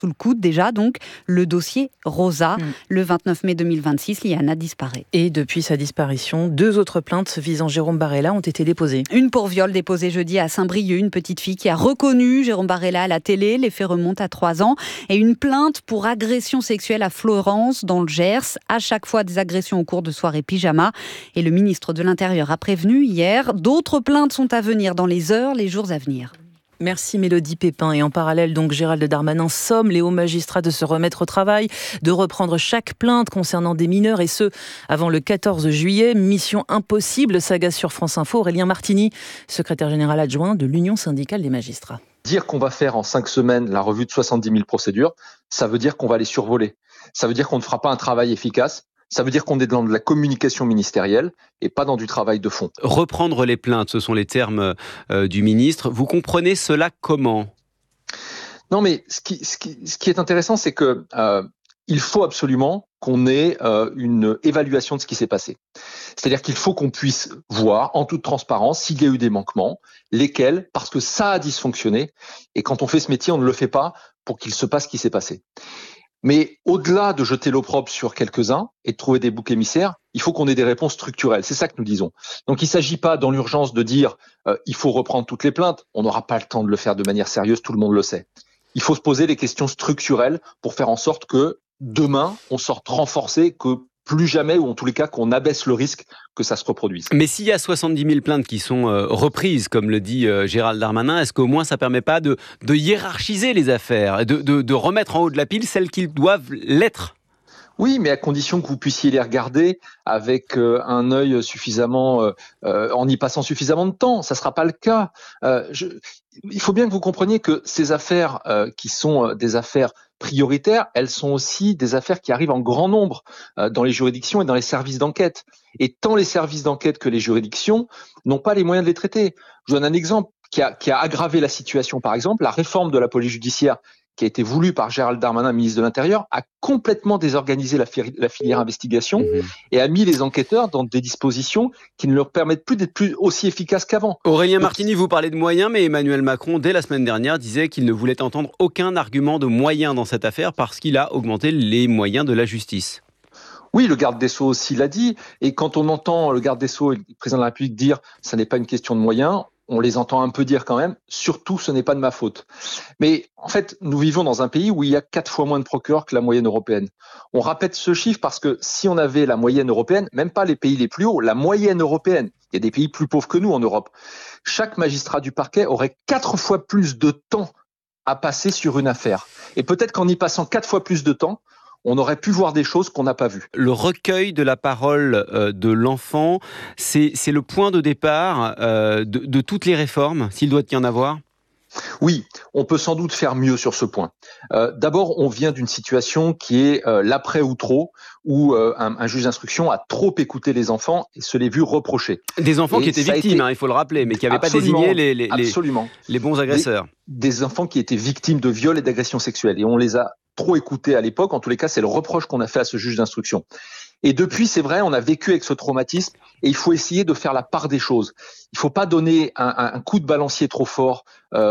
sous le coude déjà, donc, le dossier Rosa. Le 29 mai 2026, Liana disparaît. Et depuis sa disparition, 2 autres plaintes visant Jérôme Barella ont été déposées. Une pour viol déposée jeudi à Saint-Brieuc, une petite fille qui a reconnu Jérôme Barella à la télé. Les faits remontent à 3 ans. Et une plainte pour agression sexuelle à Florence, dans le Gers. À chaque fois, des agressions au cours de soirées pyjama. Et le ministre de l'Intérieur a prévenu hier. D'autres plaintes sont à venir dans les heures, les jours à venir. Merci Mélodie Pépin. Et en parallèle, donc, Gérald Darmanin somme les hauts magistrats de se remettre au travail, de reprendre chaque plainte concernant des mineurs, et ce, avant le 14 juillet. Mission impossible, s'agace sur France Info Aurélien Martini, secrétaire général adjoint de l'Union syndicale des magistrats. Dire qu'on va faire en 5 semaines la revue de 70 000 procédures, ça veut dire qu'on va les survoler. Ça veut dire qu'on ne fera pas un travail efficace. Ça veut dire qu'on est dans de la communication ministérielle et pas dans du travail de fond. Reprendre les plaintes, ce sont les termes du ministre. Vous comprenez cela comment ? Non, mais ce qui est intéressant, c'est que il faut absolument qu'on ait une évaluation de ce qui s'est passé. C'est-à-dire qu'il faut qu'on puisse voir en toute transparence s'il y a eu des manquements, lesquels, parce que ça a dysfonctionné. Et quand on fait ce métier, on ne le fait pas pour qu'il se passe ce qui s'est passé. Mais au-delà de jeter l'opprobre sur quelques-uns et de trouver des boucs émissaires, il faut qu'on ait des réponses structurelles. C'est ça que nous disons. Donc il ne s'agit pas dans l'urgence de dire il faut reprendre toutes les plaintes. On n'aura pas le temps de le faire de manière sérieuse, tout le monde le sait. Il faut se poser les questions structurelles pour faire en sorte que demain, on sorte renforcé, que plus jamais, ou en tous les cas qu'on abaisse le risque que ça se reproduise. Mais s'il y a 70 000 plaintes qui sont reprises, comme le dit Gérald Darmanin, est-ce qu'au moins ça ne permet pas de hiérarchiser les affaires, de remettre en haut de la pile celles qui doivent l'être ? Oui, mais à condition que vous puissiez les regarder avec un œil suffisamment, en y passant suffisamment de temps. Ça ne sera pas le cas. Il faut bien que vous compreniez que ces affaires qui sont des affaires prioritaires, elles sont aussi des affaires qui arrivent en grand nombre dans les juridictions et dans les services d'enquête. Et tant les services d'enquête que les juridictions n'ont pas les moyens de les traiter. Je donne un exemple qui a aggravé la situation. Par exemple, la réforme de la police judiciaire qui a été voulu par Gérald Darmanin, ministre de l'Intérieur, a complètement désorganisé la filière investigation et a mis les enquêteurs dans des dispositions qui ne leur permettent plus d'être plus aussi efficaces qu'avant. Aurélien Martini, vous parlez de moyens, mais Emmanuel Macron, dès la semaine dernière, disait qu'il ne voulait entendre aucun argument de moyens dans cette affaire parce qu'il a augmenté les moyens de la justice. Oui, le garde des Sceaux aussi l'a dit. Et quand on entend le garde des Sceaux et le président de la République dire « ça n'est pas une question de moyens », on les entend un peu dire quand même, surtout ce n'est pas de ma faute. Mais en fait, nous vivons dans un pays où il y a 4 fois moins de procureurs que la moyenne européenne. On répète ce chiffre parce que si on avait la moyenne européenne, même pas les pays les plus hauts, la moyenne européenne, il y a des pays plus pauvres que nous en Europe, chaque magistrat du parquet aurait 4 fois plus de temps à passer sur une affaire. Et peut-être qu'en y passant 4 fois plus de temps, on aurait pu voir des choses qu'on n'a pas vues. Le recueil de la parole de l'enfant, c'est le point de départ de toutes les réformes, s'il doit y en avoir ? Oui, on peut sans doute faire mieux sur ce point. D'abord, on vient d'une situation qui est l'après-outreau, où un juge d'instruction a trop écouté les enfants et se les vu reprocher. Des enfants qui étaient victimes, il faut le rappeler, mais qui n'avaient pas désigné les bons agresseurs. Des enfants qui étaient victimes de viols et d'agressions sexuelles. Et on les a trop écoutés à l'époque. En tous les cas, c'est le reproche qu'on a fait à ce juge d'instruction. Et depuis, c'est vrai, on a vécu avec ce traumatisme et il faut essayer de faire la part des choses. Il ne faut pas donner un coup de balancier trop fort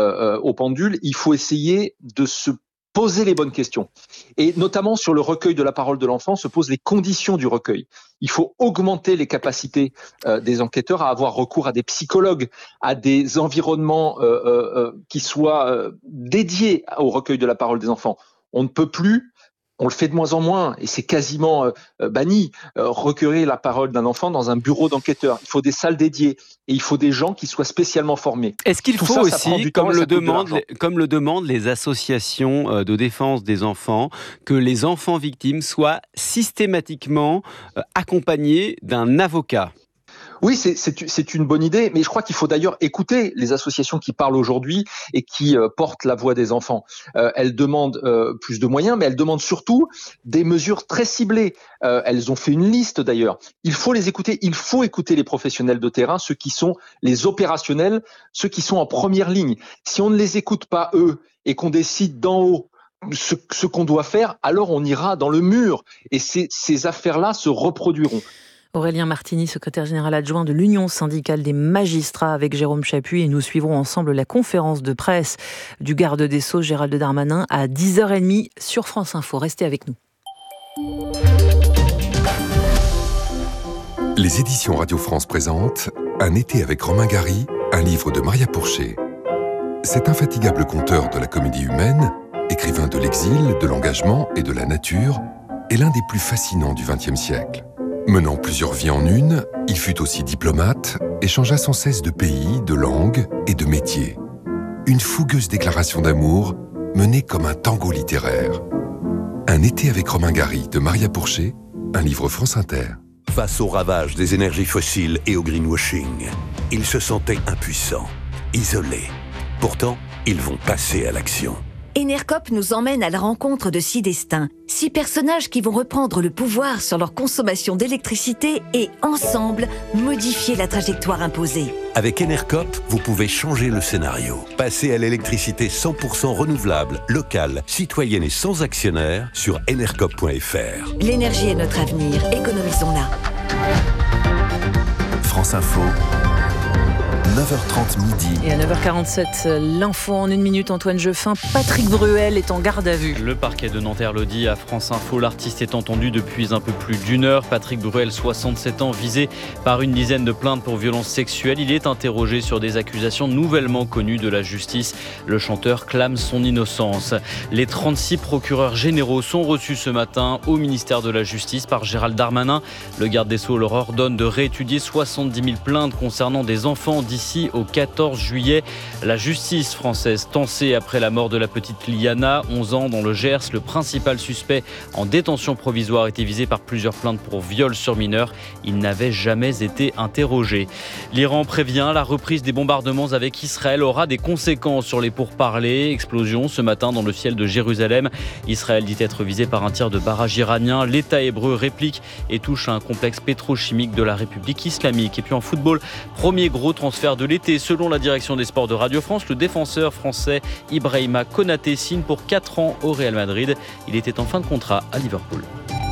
au pendule. Il faut essayer de se poser les bonnes questions. Et notamment sur le recueil de la parole de l'enfant, se posent les conditions du recueil. Il faut augmenter les capacités des enquêteurs à avoir recours à des psychologues, à des environnements qui soient dédiés au recueil de la parole des enfants. On ne peut plus, on le fait de moins en moins, et c'est quasiment banni, recueillir la parole d'un enfant dans un bureau d'enquêteur. Il faut des salles dédiées, et il faut des gens qui soient spécialement formés. Est-ce qu'il faut aussi, comme le demandent les associations de défense des enfants, que les enfants victimes soient systématiquement accompagnés d'un avocat ? Oui, c'est une bonne idée, mais je crois qu'il faut d'ailleurs écouter les associations qui parlent aujourd'hui et qui portent la voix des enfants. Elles demandent plus de moyens, mais elles demandent surtout des mesures très ciblées. Elles ont fait une liste d'ailleurs. Il faut les écouter, il faut écouter les professionnels de terrain, ceux qui sont les opérationnels, ceux qui sont en première ligne. Si on ne les écoute pas eux et qu'on décide d'en haut ce qu'on doit faire, alors on ira dans le mur et ces affaires-là se reproduiront. Aurélien Martini, secrétaire général adjoint de l'Union syndicale des magistrats avec Jérôme Chappuis, et nous suivrons ensemble la conférence de presse du garde des Sceaux Gérald Darmanin à 10h30 sur France Info. Restez avec nous. Les éditions Radio France présentent Un été avec Romain Gary, un livre de Maria Pourchet. Cet infatigable conteur de la comédie humaine, écrivain de l'exil, de l'engagement et de la nature, est l'un des plus fascinants du XXe siècle. Menant plusieurs vies en une, il fut aussi diplomate et changea sans cesse de pays, de langue et de métier. Une fougueuse déclaration d'amour menée comme un tango littéraire. Un été avec Romain Gary de Maria Pourchet, un livre France Inter. Face au ravage des énergies fossiles et au greenwashing, ils se sentaient impuissants, isolés. Pourtant, ils vont passer à l'action. Enercop nous emmène à la rencontre de 6 destins. 6 personnages qui vont reprendre le pouvoir sur leur consommation d'électricité et, ensemble, modifier la trajectoire imposée. Avec Enercop, vous pouvez changer le scénario. Passer à l'électricité 100% renouvelable, locale, citoyenne et sans actionnaire sur enercop.fr. L'énergie est notre avenir, économisons-la. France Info, 9h30 midi. Et à 9h47, l'info en 1 minute, Antoine Jeffin. Patrick Bruel est en garde à vue. Le parquet de Nanterre le dit à France Info. L'artiste est entendu depuis un peu plus d'1 heure. Patrick Bruel, 67 ans, visé par une dizaine de plaintes pour violences sexuelles. Il est interrogé sur des accusations nouvellement connues de la justice. Le chanteur clame son innocence. Les 36 procureurs généraux sont reçus ce matin au ministère de la Justice par Gérald Darmanin. Le garde des Sceaux leur ordonne de réétudier 70 000 plaintes concernant des enfants d'ici au 14 juillet. La justice française tensée après la mort de la petite Liana, 11 ans, dans le Gers. Le principal suspect en détention provisoire était visé par plusieurs plaintes pour viol sur mineur. Il n'avait jamais été interrogé. L'Iran prévient, la reprise des bombardements avec Israël aura des conséquences sur les pourparlers. Explosion ce matin dans le ciel de Jérusalem. Israël dit être visé par un tir de barrage iranien. L'État hébreu réplique et touche à un complexe pétrochimique de la République islamique. Et puis en football, premier gros transfert de l'été. Selon la direction des sports de Radio France, le défenseur français Ibrahima Konaté signe pour 4 ans au Real Madrid. Il était en fin de contrat à Liverpool.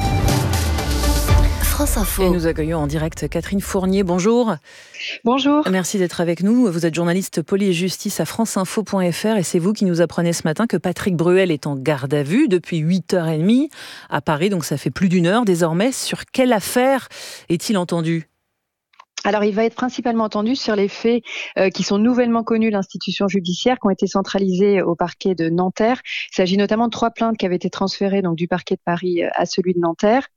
France Info. Et nous accueillons en direct Catherine Fournier. Bonjour. Bonjour. Merci d'être avec nous. Vous êtes journaliste police et justice à franceinfo.fr et c'est vous qui nous apprenez ce matin que Patrick Bruel est en garde à vue depuis 8h30 à Paris. Donc ça fait plus d'1 heure désormais. Sur quelle affaire est-il entendu ? Alors, il va être principalement entendu sur les faits qui sont nouvellement connus de l'institution judiciaire, qui ont été centralisés au parquet de Nanterre. Il s'agit notamment de 3 plaintes qui avaient été transférées donc du parquet de Paris à celui de Nanterre.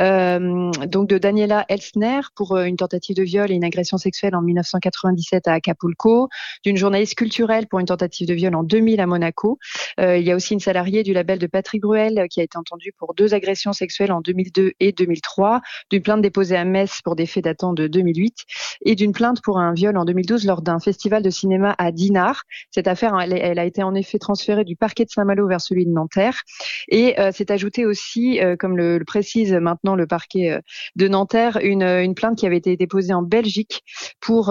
Donc de Daniela Elsner pour une tentative de viol et une agression sexuelle en 1997 à Acapulco, d'une journaliste culturelle pour une tentative de viol en 2000 à Monaco. Il y a aussi une salariée du label de Patrick Bruel qui a été entendue pour 2 agressions sexuelles en 2002 et 2003, d'une plainte déposée à Metz pour des faits datant de 2008. Et d'une plainte pour un viol en 2012 lors d'un festival de cinéma à Dinard. Cette affaire, elle a été en effet transférée du parquet de Saint-Malo vers celui de Nanterre. Et s'est ajoutée aussi, comme le précise maintenant le parquet de Nanterre, une plainte qui avait été déposée en Belgique pour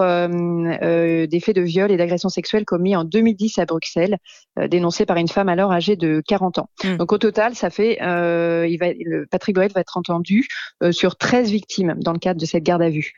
des faits de viol et d'agression sexuelle commis en 2010 à Bruxelles, dénoncés par une femme alors âgée de 40 ans. Donc au total, ça fait, Patrick Bruel va être entendu sur 13 victimes dans le cadre de cette garde à vue.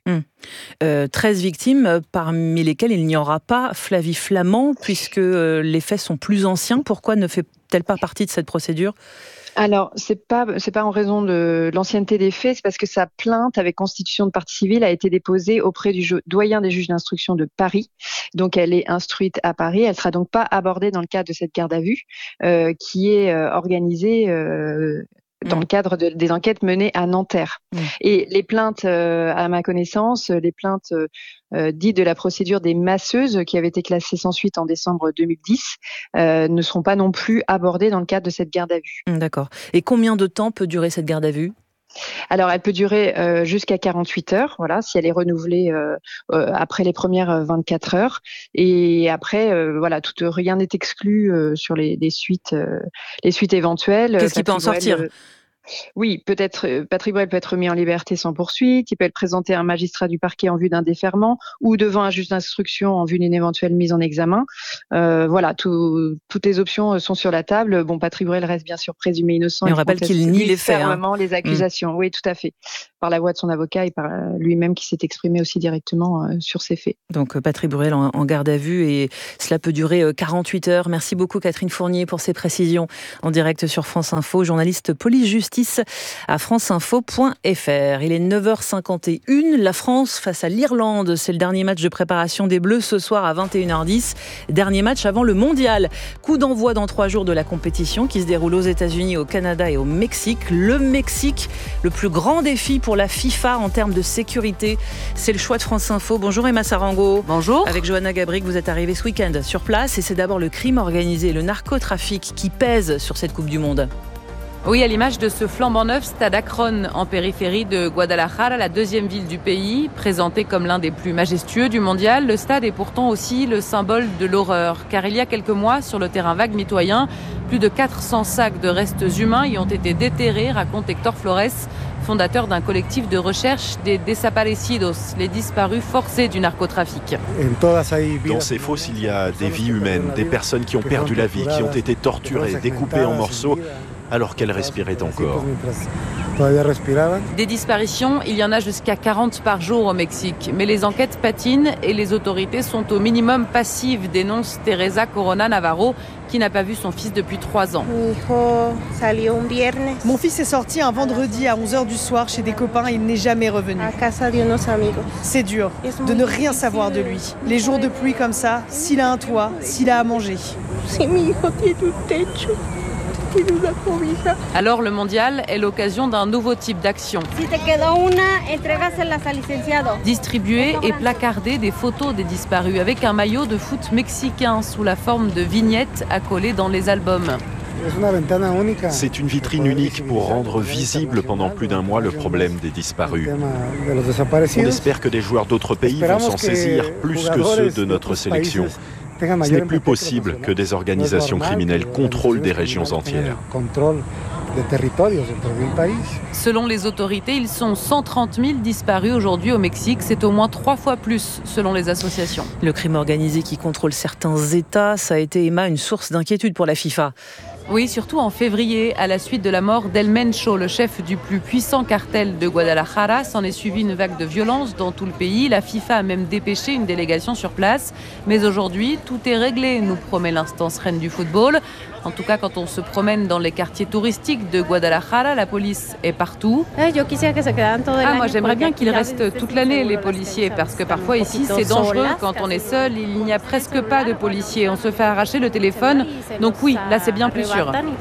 13 victimes, parmi lesquelles il n'y aura pas Flavie Flament, puisque les faits sont plus anciens. Pourquoi ne fait-elle pas partie de cette procédure ? Alors, c'est pas en raison de l'ancienneté des faits, c'est parce que sa plainte avec constitution de partie civile a été déposée auprès du doyen des juges d'instruction de Paris. Donc, elle est instruite à Paris. Elle sera donc pas abordée dans le cadre de cette garde à vue, qui est organisée dans le cadre des enquêtes menées à Nanterre. Et les plaintes, à ma connaissance, les plaintes dites de la procédure des masseuses qui avaient été classées sans suite en décembre 2010 ne seront pas non plus abordées dans le cadre de cette garde à vue. D'accord. Et combien de temps peut durer cette garde à vue ? Alors, elle peut durer jusqu'à 48 heures, voilà, si elle est renouvelée après les premières 24 heures. Et après, voilà, rien n'est exclu sur les suites éventuelles. Qu'est-ce qui peut en sortir ? Oui, peut-être Patrick Bruel peut être remis en liberté sans poursuite, il peut être présenté à un magistrat du parquet en vue d'un déferment ou devant un juge d'instruction en vue d'une éventuelle mise en examen. Voilà, toutes les options sont sur la table. Bon, Patrick Bruel reste bien sûr présumé innocent. Mais on rappelle qu'il nie les faits. Fermement les accusations, oui, tout à fait. Par la voix de son avocat et par lui-même qui s'est exprimé aussi directement sur ces faits. Donc Patrick Bruel en garde à vue et cela peut durer 48 heures. Merci beaucoup Catherine Fournier pour ces précisions en direct sur France Info, journaliste police-justice à franceinfo.fr. Il est 9h51, la France face à l'Irlande. C'est le dernier match de préparation des Bleus ce soir à 21h10. Dernier match avant le mondial. Coup d'envoi dans 3 jours de la compétition qui se déroule aux États-Unis, au Canada et au Mexique. Le Mexique, le plus grand défi pour la FIFA en termes de sécurité. C'est le choix de France Info. Bonjour Emma Sarango. Bonjour. Avec Johanna Gabric, vous êtes arrivée ce week-end sur place et c'est d'abord le crime organisé, le narcotrafic qui pèse sur cette Coupe du Monde. Oui, à l'image de ce flambant neuf stade Akron en périphérie de Guadalajara, la deuxième ville du pays, présenté comme l'un des plus majestueux du mondial, le stade est pourtant aussi le symbole de l'horreur. Car il y a quelques mois, sur le terrain vague mitoyen, plus de 400 sacs de restes humains y ont été déterrés, raconte Héctor Flores, fondateur d'un collectif de recherche des desaparecidos, les disparus forcés du narcotrafic. Dans ces fosses, il y a des vies humaines, des personnes qui ont perdu la vie, qui ont été torturées, découpées en morceaux, alors qu'elles respiraient encore. Des disparitions, il y en a jusqu'à 40 par jour au Mexique. Mais les enquêtes patinent et les autorités sont au minimum passives, dénonce Teresa Corona Navarro, qui n'a pas vu son fils depuis 3 ans. Mon fils est sorti un vendredi à 11h du soir chez des copains et il n'est jamais revenu. C'est dur de ne rien savoir de lui. Les jours de pluie comme ça, s'il a un toit, s'il a à manger. Alors le mondial est l'occasion d'un nouveau type d'action. Distribuer et placarder des photos des disparus avec un maillot de foot mexicain sous la forme de vignettes accolées dans les albums. C'est une vitrine unique pour rendre visible pendant plus d'1 mois le problème des disparus. On espère que des joueurs d'autres pays vont s'en saisir plus que ceux de notre sélection. Ce n'est plus possible que des organisations criminelles contrôlent des régions entières. Selon les autorités, ils sont 130 000 disparus aujourd'hui au Mexique. C'est au moins 3 fois plus, selon les associations. Le crime organisé qui contrôle certains États, ça a été, Emma, une source d'inquiétude pour la FIFA. Oui, surtout en février, à la suite de la mort d'El Mencho, le chef du plus puissant cartel de Guadalajara. S'en est suivi une vague de violence dans tout le pays. La FIFA a même dépêché une délégation sur place. Mais aujourd'hui, tout est réglé, nous promet l'instance reine du football. En tout cas, quand on se promène dans les quartiers touristiques de Guadalajara, la police est partout. Moi, j'aimerais bien qu'ils restent toute l'année, les policiers, parce que parfois ici, c'est dangereux. Quand on est seul, il n'y a presque pas de policiers. On se fait arracher le téléphone. Donc oui, là, c'est bien plus sûr.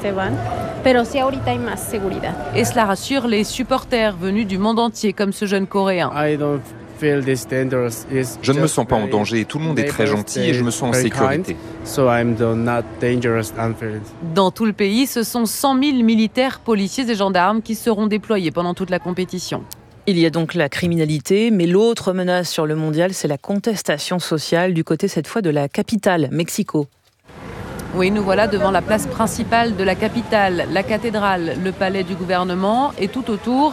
Et cela rassure les supporters venus du monde entier, comme ce jeune Coréen. Je ne me sens pas en danger, tout le monde est très gentil et je me sens en sécurité. Dans tout le pays, ce sont 100 000 militaires, policiers et gendarmes qui seront déployés pendant toute la compétition. Il y a donc la criminalité, mais l'autre menace sur le mondial, c'est la contestation sociale, du côté cette fois de la capitale, Mexico. Oui, nous voilà devant la place principale de la capitale, la cathédrale, le palais du gouvernement et tout autour.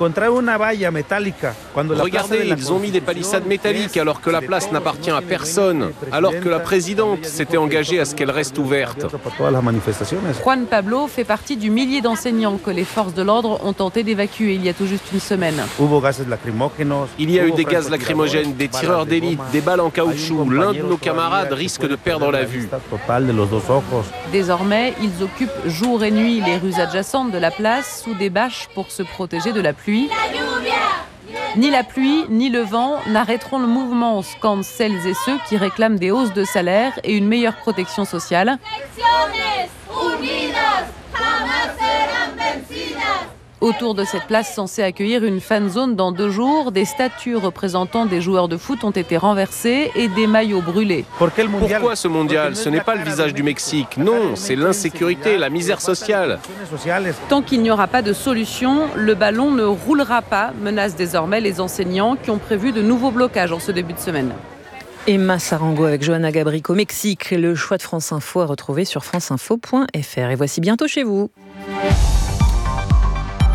Regardez, ils ont mis des palissades métalliques alors que la place n'appartient à personne, alors que la présidente s'était engagée à ce qu'elle reste ouverte. Juan Pablo fait partie du millier d'enseignants que les forces de l'ordre ont tenté d'évacuer il y a tout juste une semaine. Il y a eu des gaz lacrymogènes, des tireurs d'élite, des balles en caoutchouc. L'un de nos camarades risque de perdre la vue. Désormais, ils occupent jour et nuit les rues adjacentes de la place sous des bâches pour se protéger de la pluie. Ni la pluie, ni le vent n'arrêteront le mouvement, scandent celles et ceux qui réclament des hausses de salaire et une meilleure protection sociale. Autour de cette place censée accueillir une fan zone dans 2 jours, des statues représentant des joueurs de foot ont été renversées et des maillots brûlés. Pourquoi ce mondial ? Ce n'est pas le visage du Mexique. Non, c'est l'insécurité, la misère sociale. Tant qu'il n'y aura pas de solution, le ballon ne roulera pas, menacent désormais les enseignants qui ont prévu de nouveaux blocages en ce début de semaine. Emma Sarango avec Johanna Gabric au Mexique. Le choix de France Info à retrouver sur franceinfo.fr. Et voici bientôt chez vous.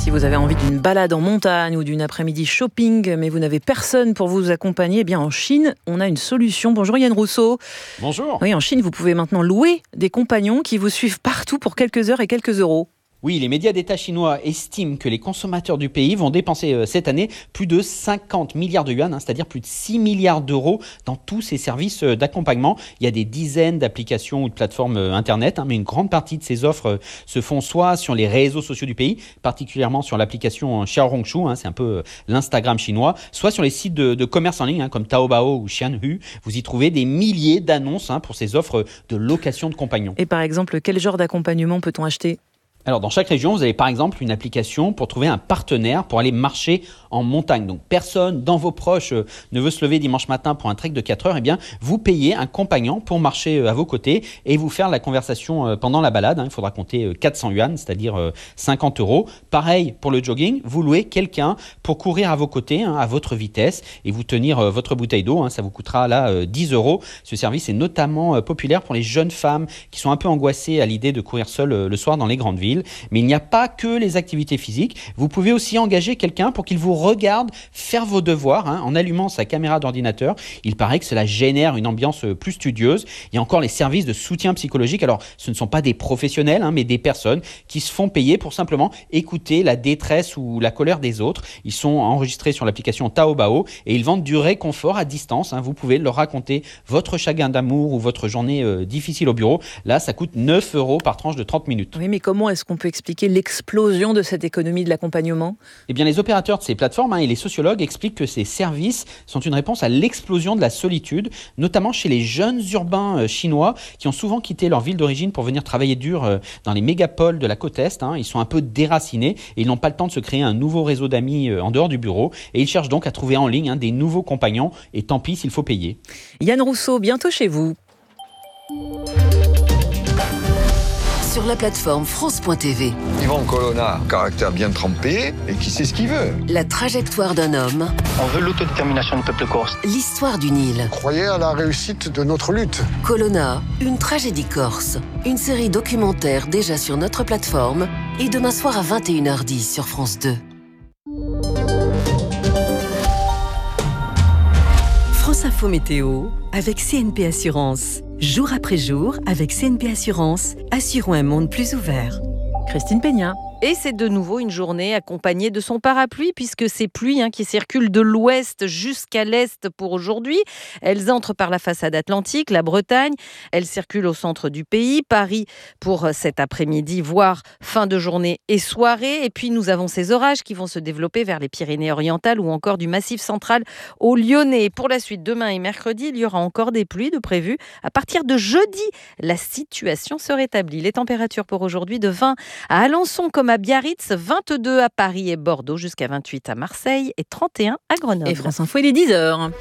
Si vous avez envie d'une balade en montagne ou d'une après-midi shopping, mais vous n'avez personne pour vous accompagner, eh bien en Chine, on a une solution. Bonjour Yann Rousseau. Bonjour. Oui, en Chine, vous pouvez maintenant louer des compagnons qui vous suivent partout pour quelques heures et quelques euros. Oui, les médias d'État chinois estiment que les consommateurs du pays vont dépenser cette année plus de 50 milliards de yuan, c'est-à-dire plus de 6 milliards d'euros dans tous ces services d'accompagnement. Il y a des dizaines d'applications ou de plateformes Internet, mais une grande partie de ces offres se font soit sur les réseaux sociaux du pays, particulièrement sur l'application Xiaohongshu, c'est un peu l'Instagram chinois, soit sur les sites de commerce en ligne comme Taobao ou Xianhu. Vous y trouvez des milliers d'annonces pour ces offres de location de compagnons. Et par exemple, quel genre d'accompagnement peut-on acheter ? Alors, dans chaque région, vous avez par exemple une application pour trouver un partenaire pour aller marcher en montagne. Donc, personne dans vos proches ne veut se lever dimanche matin pour un trek de 4 heures. Eh bien, vous payez un compagnon pour marcher à vos côtés et vous faire la conversation pendant la balade. Il faudra compter 400 yuan, c'est-à-dire 50 euros. Pareil pour le jogging, vous louez quelqu'un pour courir à vos côtés, à votre vitesse et vous tenir votre bouteille d'eau. Ça vous coûtera là 10 euros. Ce service est notamment populaire pour les jeunes femmes qui sont un peu angoissées à l'idée de courir seules le soir dans les grandes villes. Mais il n'y a pas que les activités physiques. Vous pouvez aussi engager quelqu'un pour qu'il vous regarde faire vos devoirs en allumant sa caméra d'ordinateur. Il paraît que cela génère une ambiance plus studieuse. Il y a encore les services de soutien psychologique. Alors, ce ne sont pas des professionnels, mais des personnes qui se font payer pour simplement écouter la détresse ou la colère des autres. Ils sont enregistrés sur l'application Taobao et ils vendent du réconfort à distance. Vous pouvez leur raconter votre chagrin d'amour ou votre journée difficile au bureau. Là, ça coûte 9 euros par tranche de 30 minutes. Oui, mais comment est-ce qu'on peut expliquer l'explosion de cette économie de l'accompagnement ? Eh bien, les opérateurs de ces plateformes et les sociologues expliquent que ces services sont une réponse à l'explosion de la solitude, notamment chez les jeunes urbains chinois qui ont souvent quitté leur ville d'origine pour venir travailler dur dans les mégapoles de la côte Est. Ils sont un peu déracinés et ils n'ont pas le temps de se créer un nouveau réseau d'amis en dehors du bureau. Et ils cherchent donc à trouver en ligne des nouveaux compagnons. Et tant pis s'il faut payer. Yann Rousseau, bientôt chez vous. Sur la plateforme France.tv. Yvan Colonna, caractère bien trempé et qui sait ce qu'il veut. La trajectoire d'un homme. On veut l'autodétermination du peuple corse. L'histoire du Nil. Croyez à la réussite de notre lutte. Colonna, une tragédie corse. Une série documentaire déjà sur notre plateforme et demain soir à 21h10 sur France 2. France Info Météo avec CNP Assurance. Jour après jour, avec CNP Assurance, assurons un monde plus ouvert. Christine Peña. Et c'est de nouveau une journée accompagnée de son parapluie, puisque ces pluies qui circulent de l'ouest jusqu'à l'est pour aujourd'hui, elles entrent par la façade atlantique, la Bretagne, elles circulent au centre du pays, Paris pour cet après-midi, voire fin de journée et soirée. Et puis nous avons ces orages qui vont se développer vers les Pyrénées-Orientales ou encore du Massif central au Lyonnais. Pour la suite, demain et mercredi, il y aura encore des pluies de prévues. À partir de jeudi, la situation se rétablit. Les températures pour aujourd'hui de 20 à Alençon comme à Biarritz, 22 à Paris et Bordeaux, jusqu'à 28 à Marseille et 31 à Grenoble. Et France Info, il est 10h.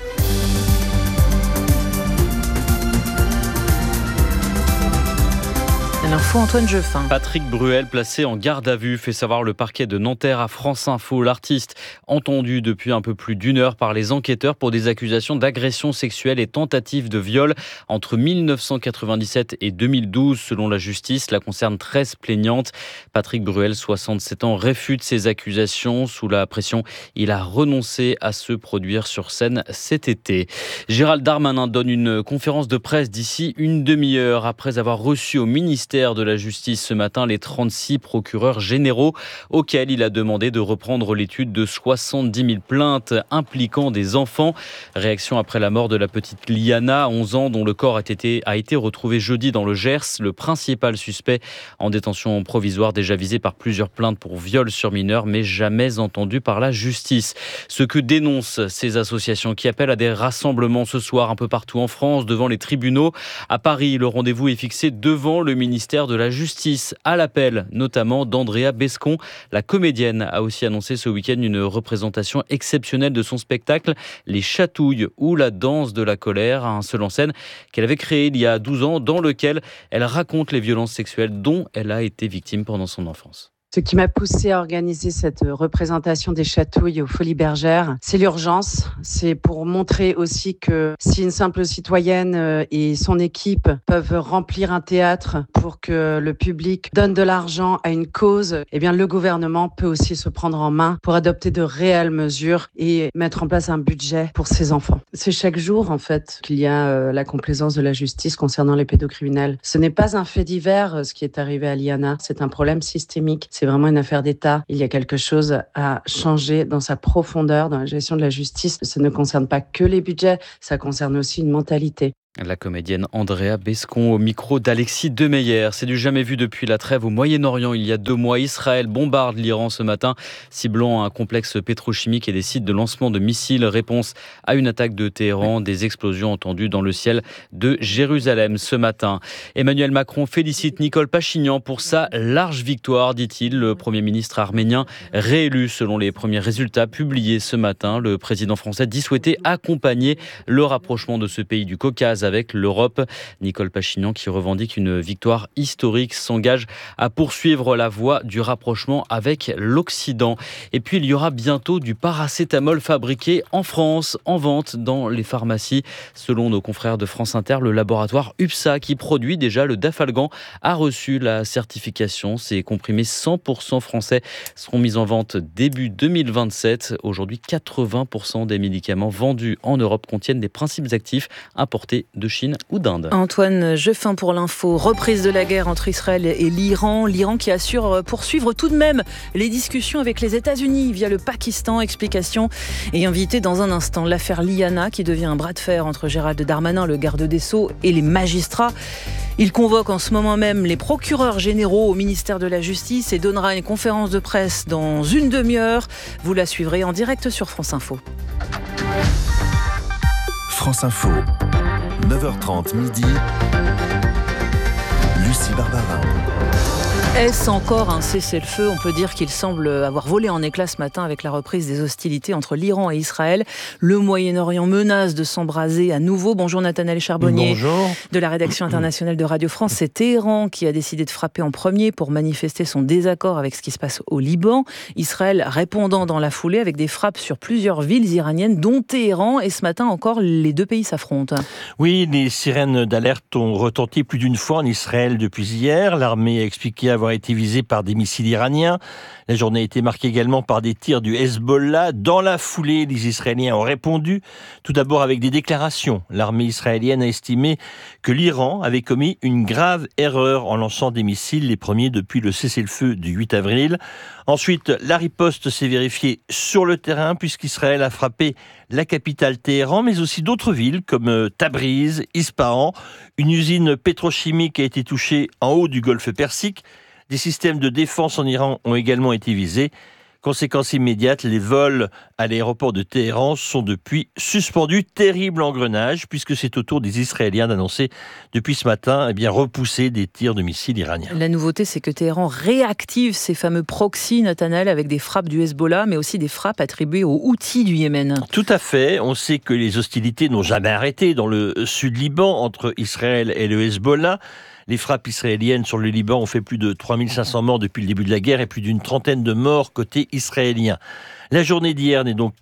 L'info, Antoine Jeffin. Patrick Bruel, placé en garde à vue, fait savoir le parquet de Nanterre à France Info. L'artiste, entendu depuis un peu plus d'une heure par les enquêteurs pour des accusations d'agression sexuelle et tentative de viol entre 1997 et 2012. Selon la justice, la concerne 13 plaignantes. Patrick Bruel, 67 ans, réfute ces accusations. Sous la pression, il a renoncé à se produire sur scène cet été. Gérald Darmanin donne une conférence de presse d'ici une demi-heure après avoir reçu au ministère de la Justice ce matin les 36 procureurs généraux auxquels il a demandé de reprendre l'étude de 70 000 plaintes impliquant des enfants. Réaction après la mort de la petite Liana, 11 ans, dont le corps a été retrouvé jeudi dans le Gers. Le principal suspect en détention provisoire, déjà visé par plusieurs plaintes pour viol sur mineurs, mais jamais entendu par la justice. Ce que dénoncent ces associations qui appellent à des rassemblements ce soir un peu partout en France, devant les tribunaux. À Paris, le rendez-vous est fixé devant le ministère de la Justice, à l'appel notamment d'Andrea Bescon. La comédienne a aussi annoncé ce week-end une représentation exceptionnelle de son spectacle Les Chatouilles ou la danse de la colère, un seul en scène qu'elle avait créé il y a 12 ans, dans lequel elle raconte les violences sexuelles dont elle a été victime pendant son enfance. Ce qui m'a poussée à organiser cette représentation des chatouilles aux Folies Bergères, c'est l'urgence. C'est pour montrer aussi que si une simple citoyenne et son équipe peuvent remplir un théâtre pour que le public donne de l'argent à une cause, eh bien le gouvernement peut aussi se prendre en main pour adopter de réelles mesures et mettre en place un budget pour ses enfants. C'est chaque jour en fait qu'il y a la complaisance de la justice concernant les pédocriminels. Ce n'est pas un fait divers ce qui est arrivé à Liana, c'est un problème systémique. C'est vraiment une affaire d'État. Il y a quelque chose à changer dans sa profondeur, dans la gestion de la justice. Ça ne concerne pas que les budgets, ça concerne aussi une mentalité. La comédienne Andrea Bescon au micro d'Alexis Demeyer. C'est du jamais vu depuis la trêve au Moyen-Orient. Il y a 2 mois, Israël bombarde l'Iran ce matin, ciblant un complexe pétrochimique et des sites de lancement de missiles. Réponse à une attaque de Téhéran, des explosions entendues dans le ciel de Jérusalem ce matin. Emmanuel Macron félicite Nicole Pachinian pour sa large victoire, dit-il. Le Premier ministre arménien réélu selon les premiers résultats publiés ce matin. Le président français dit souhaiter accompagner le rapprochement de ce pays du Caucase avec l'Europe. Nicole Pachinian, qui revendique une victoire historique, s'engage à poursuivre la voie du rapprochement avec l'Occident. Et puis il y aura bientôt du paracétamol fabriqué en France, en vente dans les pharmacies. Selon nos confrères de France Inter, le laboratoire UPSA, qui produit déjà le Dafalgan, a reçu la certification. Ces comprimés 100% français seront mis en vente début 2027. Aujourd'hui, 80% des médicaments vendus en Europe contiennent des principes actifs importés de Chine ou d'Inde. Antoine Jeffin pour l'info. Reprise de la guerre entre Israël et l'Iran. L'Iran qui assure poursuivre tout de même les discussions avec les États-Unis via le Pakistan. Explication et invité dans un instant. L'affaire Liana qui devient un bras de fer entre Gérald Darmanin, le garde des Sceaux, et les magistrats. Il convoque en ce moment même les procureurs généraux au ministère de la Justice et donnera une conférence de presse dans une demi-heure. Vous la suivrez en direct sur France Info. France Info. 9h30 midi, Lucie Barbarin. Est-ce encore un cessez-le-feu ? On peut dire qu'il semble avoir volé en éclats ce matin avec la reprise des hostilités entre l'Iran et Israël. Le Moyen-Orient menace de s'embraser à nouveau. Bonjour Nathanaël Charbonnier. Bonjour. De la rédaction internationale de Radio France. C'est Téhéran qui a décidé de frapper en premier pour manifester son désaccord avec ce qui se passe au Liban. Israël répondant dans la foulée avec des frappes sur plusieurs villes iraniennes, dont Téhéran. Et ce matin encore, les 2 pays s'affrontent. Oui, les sirènes d'alerte ont retenti plus d'une fois en Israël depuis hier. L'armée a expliqué avoir été visée par des missiles iraniens. La journée a été marquée également par des tirs du Hezbollah. Dans la foulée, les Israéliens ont répondu, tout d'abord avec des déclarations. L'armée israélienne a estimé que l'Iran avait commis une grave erreur en lançant des missiles, les premiers depuis le cessez-le-feu du 8 avril. Ensuite, la riposte s'est vérifiée sur le terrain puisqu'Israël a frappé la capitale Téhéran, mais aussi d'autres villes comme Tabriz, Ispahan. Une usine pétrochimique a été touchée en haut du golfe Persique. Des systèmes de défense en Iran ont également été visés. Conséquence immédiate, les vols à l'aéroport de Téhéran sont depuis suspendus. Terrible engrenage, puisque c'est au tour des Israéliens d'annoncer depuis ce matin repousser des tirs de missiles iraniens. La nouveauté, c'est que Téhéran réactive ces fameux proxys, Nathanaël, avec des frappes du Hezbollah, mais aussi des frappes attribuées aux Houthis du Yémen. Tout à fait. On sait que les hostilités n'ont jamais arrêté dans le sud Liban, entre Israël et le Hezbollah. Les frappes israéliennes sur le Liban ont fait plus de 3500 morts depuis le début de la guerre et plus d'une trentaine de morts côté israélien. La journée d'hier n'est donc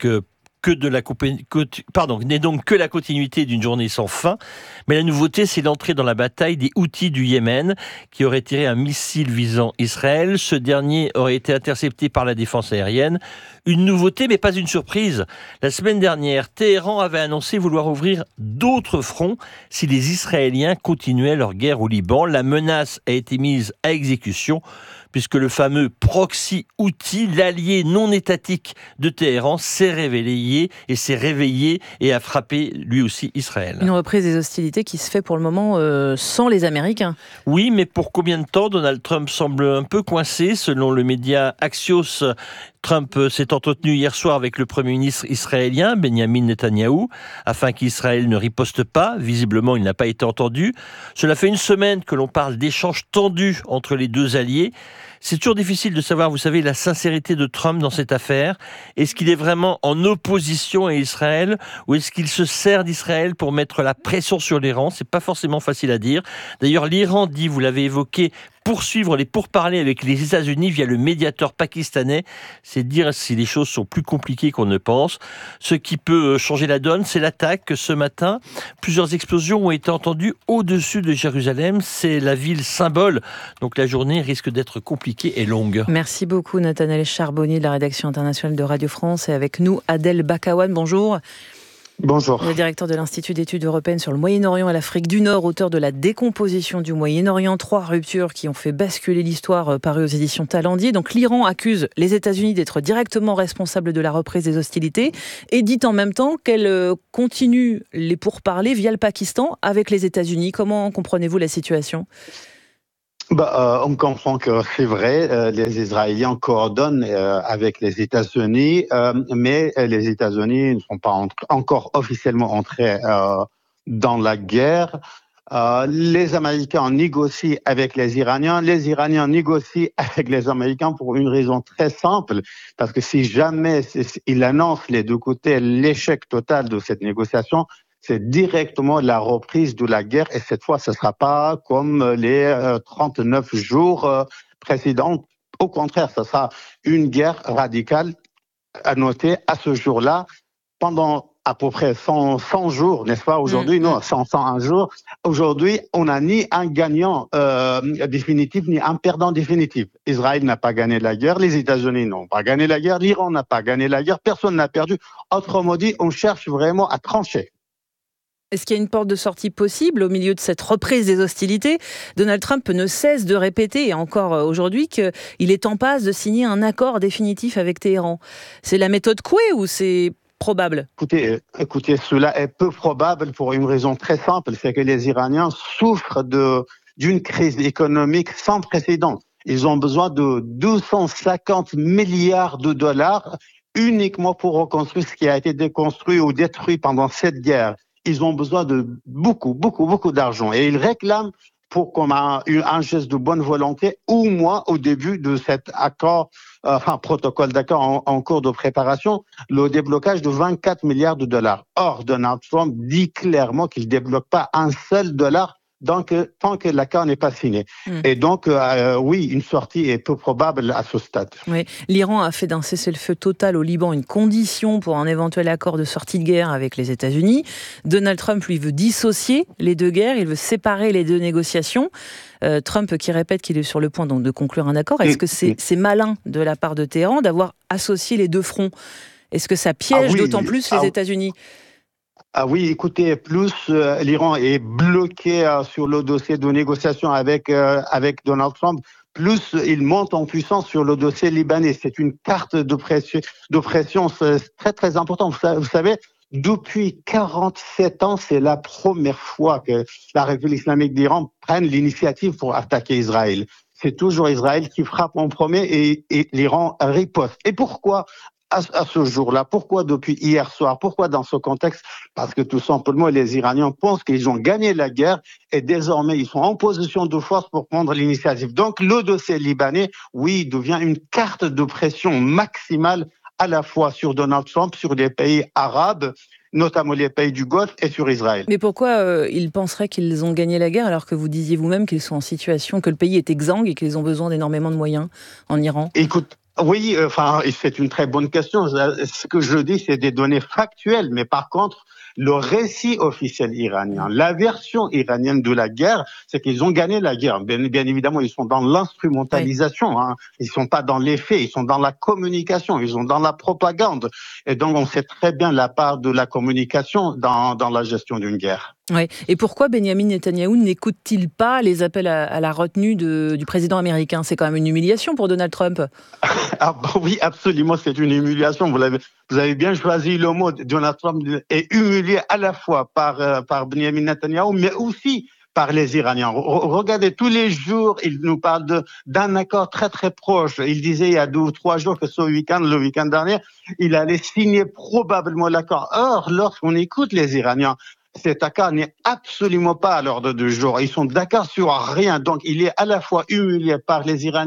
n'est donc que la continuité d'une journée sans fin. Mais la nouveauté, c'est l'entrée dans la bataille des Houthis du Yémen, qui auraient tiré un missile visant Israël. Ce dernier aurait été intercepté par la défense aérienne. Une nouveauté, mais pas une surprise. La semaine dernière, Téhéran avait annoncé vouloir ouvrir d'autres fronts si les Israéliens continuaient leur guerre au Liban. La menace a été mise à exécution, puisque le fameux proxy Houthi, l'allié non étatique de Téhéran, s'est réveillé et a frappé lui aussi Israël. Une reprise des hostilités qui se fait pour le moment sans les Américains. Oui, mais pour combien de temps ? Donald Trump semble un peu coincé. Selon le média Axios, Trump s'est entretenu hier soir avec le Premier ministre israélien, Benjamin Netanyahou, afin qu'Israël ne riposte pas. Visiblement, il n'a pas été entendu. Cela fait une semaine que l'on parle d'échanges tendus entre les deux alliés. C'est toujours difficile de savoir, vous savez, la sincérité de Trump dans cette affaire. Est-ce qu'il est vraiment en opposition à Israël ou est-ce qu'il se sert d'Israël pour mettre la pression sur l'Iran ? C'est pas forcément facile à dire. D'ailleurs, l'Iran dit, vous l'avez évoqué, poursuivre les pourparlers avec les États-Unis via le médiateur pakistanais. C'est dire si les choses sont plus compliquées qu'on ne pense. Ce qui peut changer la donne, c'est l'attaque ce matin. Plusieurs explosions ont été entendues au-dessus de Jérusalem. C'est la ville symbole. Donc la journée risque d'être compliquée et longue. Merci beaucoup Nathanaël Charbonnier de la rédaction internationale de Radio France. Et avec nous, Adel Bakawan, bonjour. Bonjour. Le directeur de l'Institut d'études européennes sur le Moyen-Orient et l'Afrique du Nord, auteur de La décomposition du Moyen-Orient, 3 ruptures qui ont fait basculer l'histoire, paru aux éditions Talendier. Donc l'Iran accuse les États-Unis d'être directement responsables de la reprise des hostilités et dit en même temps qu'elle continue les pourparlers via le Pakistan avec les États-Unis. Comment comprenez-vous la situation ? On comprend que c'est vrai, les Israéliens coordonnent avec les États-Unis, mais les États-Unis ne sont pas encore officiellement entrés dans la guerre. Les Américains négocient avec les Iraniens négocient avec les Américains pour une raison très simple, parce que si jamais ils annoncent les deux côtés l'échec total de cette négociation, c'est directement la reprise de la guerre et cette fois, ce ne sera pas comme les 39 jours précédents. Au contraire, ce sera une guerre radicale à noter à ce jour-là pendant à peu près 100 jours, n'est-ce pas, aujourd'hui? Non, 101 jours. Aujourd'hui, on n'a ni un gagnant définitif, ni un perdant définitif. Israël n'a pas gagné la guerre, les États-Unis n'ont pas gagné la guerre, l'Iran n'a pas gagné la guerre, personne n'a perdu. Autrement dit, on cherche vraiment à trancher. Est-ce qu'il y a une porte de sortie possible au milieu de cette reprise des hostilités ? Donald Trump ne cesse de répéter, et encore aujourd'hui, qu'il est en passe de signer un accord définitif avec Téhéran. C'est la méthode Coué ou c'est probable ? Écoutez, cela est peu probable pour une raison très simple, c'est que les Iraniens souffrent d'une crise économique sans précédent. Ils ont besoin de 250 milliards de dollars uniquement pour reconstruire ce qui a été déconstruit ou détruit pendant cette guerre. Ils ont besoin de beaucoup d'argent. Et ils réclament comme un geste de bonne volonté, au moins au début de cet accord, protocole d'accord en cours de préparation, le déblocage de 24 milliards de dollars. Or, Donald Trump dit clairement qu'il ne débloque pas un seul dollar tant que l'accord n'est pas signé. Et donc, oui, une sortie est peu probable à ce stade. Oui. L'Iran a fait d'un cessez-le-feu total au Liban une condition pour un éventuel accord de sortie de guerre avec les États-Unis. Donald Trump, lui, veut dissocier les deux guerres, il veut séparer les deux négociations. Trump qui répète qu'il est sur le point donc, de conclure un accord. Est-ce que c'est malin de la part de Téhéran d'avoir associé les deux fronts ? Est-ce que ça piège d'autant plus les États-Unis ? Ah oui, écoutez, plus l'Iran est bloqué sur le dossier de négociation avec Donald Trump, plus il monte en puissance sur le dossier libanais. C'est une carte de pression très très importante. Vous savez, depuis 47 ans, c'est la première fois que la République islamique d'Iran prenne l'initiative pour attaquer Israël. C'est toujours Israël qui frappe en premier et l'Iran riposte. Et pourquoi ? À ce jour-là, pourquoi depuis hier soir, pourquoi dans ce contexte ? Parce que tout simplement, les Iraniens pensent qu'ils ont gagné la guerre et désormais, ils sont en position de force pour prendre l'initiative. Donc, le dossier libanais, oui, devient une carte de pression maximale à la fois sur Donald Trump, sur les pays arabes, notamment les pays du Golfe et sur Israël. Mais pourquoi ils penseraient qu'ils ont gagné la guerre alors que vous disiez vous-même qu'ils sont en situation, que le pays est exsangue et qu'ils ont besoin d'énormément de moyens en Iran ? Écoute, oui, c'est une très bonne question. Ce que je dis, c'est des données factuelles, mais par contre, le récit officiel iranien, la version iranienne de la guerre, c'est qu'ils ont gagné la guerre. Bien évidemment, ils sont dans l'instrumentalisation, Ils sont pas dans les faits, ils sont dans la communication, ils sont dans la propagande. Et donc, on sait très bien la part de la communication dans la gestion d'une guerre. Oui. Et pourquoi Benyamin Netanyahou n'écoute-t-il pas les appels à la retenue du président américain ? C'est quand même une humiliation pour Donald Trump. Oui, absolument, c'est une humiliation. Vous avez bien choisi le mot. Donald Trump est humilié à la fois par Benyamin Netanyahou, mais aussi par les Iraniens. Regardez, tous les jours, il nous parle d'un accord très très proche. Il disait il y a 2 ou 3 jours que le week-end dernier, il allait signer probablement l'accord. Or, lorsqu'on écoute les Iraniens, cet accord n'est absolument pas à l'ordre du jour. Ils sont d'accord sur rien. Donc, il est à la fois humilié par les Iraniens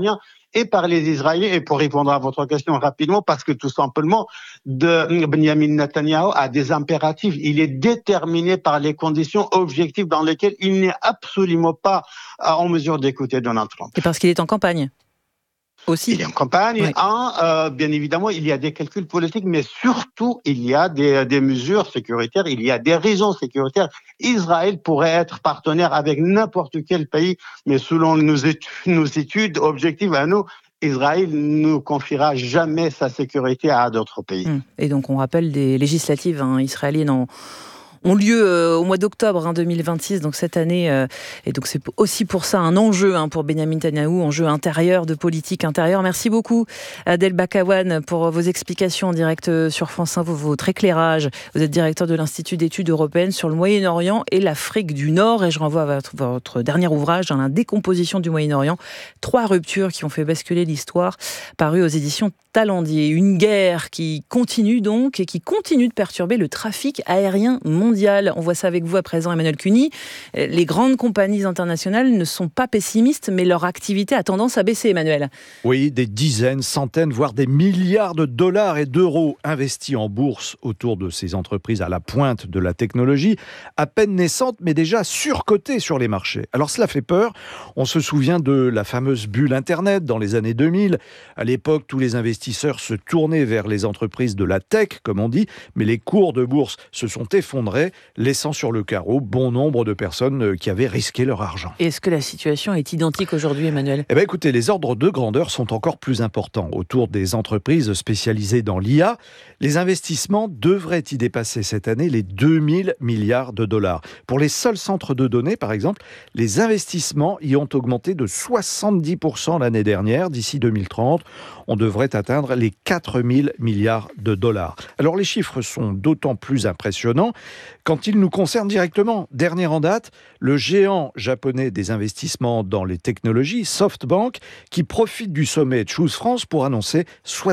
et par les Israéliens. Et pour répondre à votre question rapidement, parce que tout simplement, Benjamin Netanyahou a des impératifs. Il est déterminé par les conditions objectives dans lesquelles il n'est absolument pas en mesure d'écouter Donald Trump. Et parce qu'il est en campagne aussi. Il est en campagne. Oui. Bien évidemment, il y a des calculs politiques, mais surtout, il y a des mesures sécuritaires, il y a des raisons sécuritaires. Israël pourrait être partenaire avec n'importe quel pays, mais selon nos études objectives à nous, Israël ne confiera jamais sa sécurité à d'autres pays. Et donc, on rappelle des législatives israéliennes ont lieu au mois d'octobre 2026, donc cette année. Et donc c'est aussi pour ça un enjeu pour Benjamin Netanyahou, enjeu intérieur, de politique intérieure. Merci beaucoup Adel Bakawan pour vos explications en direct sur France Info, votre éclairage. Vous êtes directeur de l'Institut d'études européennes sur le Moyen-Orient et l'Afrique du Nord. Et je renvoie à votre dernier ouvrage, dans la décomposition du Moyen-Orient. 3 ruptures qui ont fait basculer l'histoire, paru aux éditions Talendier. Une guerre qui continue donc et qui continue de perturber le trafic aérien mondial. On voit ça avec vous à présent, Emmanuel Cuny. Les grandes compagnies internationales ne sont pas pessimistes, mais leur activité a tendance à baisser, Emmanuel. Oui, des dizaines, centaines, voire des milliards de dollars et d'euros investis en bourse autour de ces entreprises à la pointe de la technologie, à peine naissantes, mais déjà surcotées sur les marchés. Alors cela fait peur. On se souvient de la fameuse bulle Internet dans les années 2000. À l'époque, tous les investisseurs se tournaient vers les entreprises de la tech, comme on dit, mais les cours de bourse se sont effondrés, laissant sur le carreau bon nombre de personnes qui avaient risqué leur argent. Est-ce que la situation est identique aujourd'hui, Emmanuel ? Eh bien, écoutez, les ordres de grandeur sont encore plus importants. Autour des entreprises spécialisées dans l'IA, les investissements devraient y dépasser cette année les 2000 milliards de dollars. Pour les seuls centres de données, par exemple, les investissements y ont augmenté de 70% l'année dernière. D'ici 2030, on devrait atteindre les 4000 milliards de dollars. Alors, les chiffres sont d'autant plus impressionnants quand il nous concerne directement. Dernier en date, le géant japonais des investissements dans les technologies, SoftBank, qui profite du sommet Choose France pour annoncer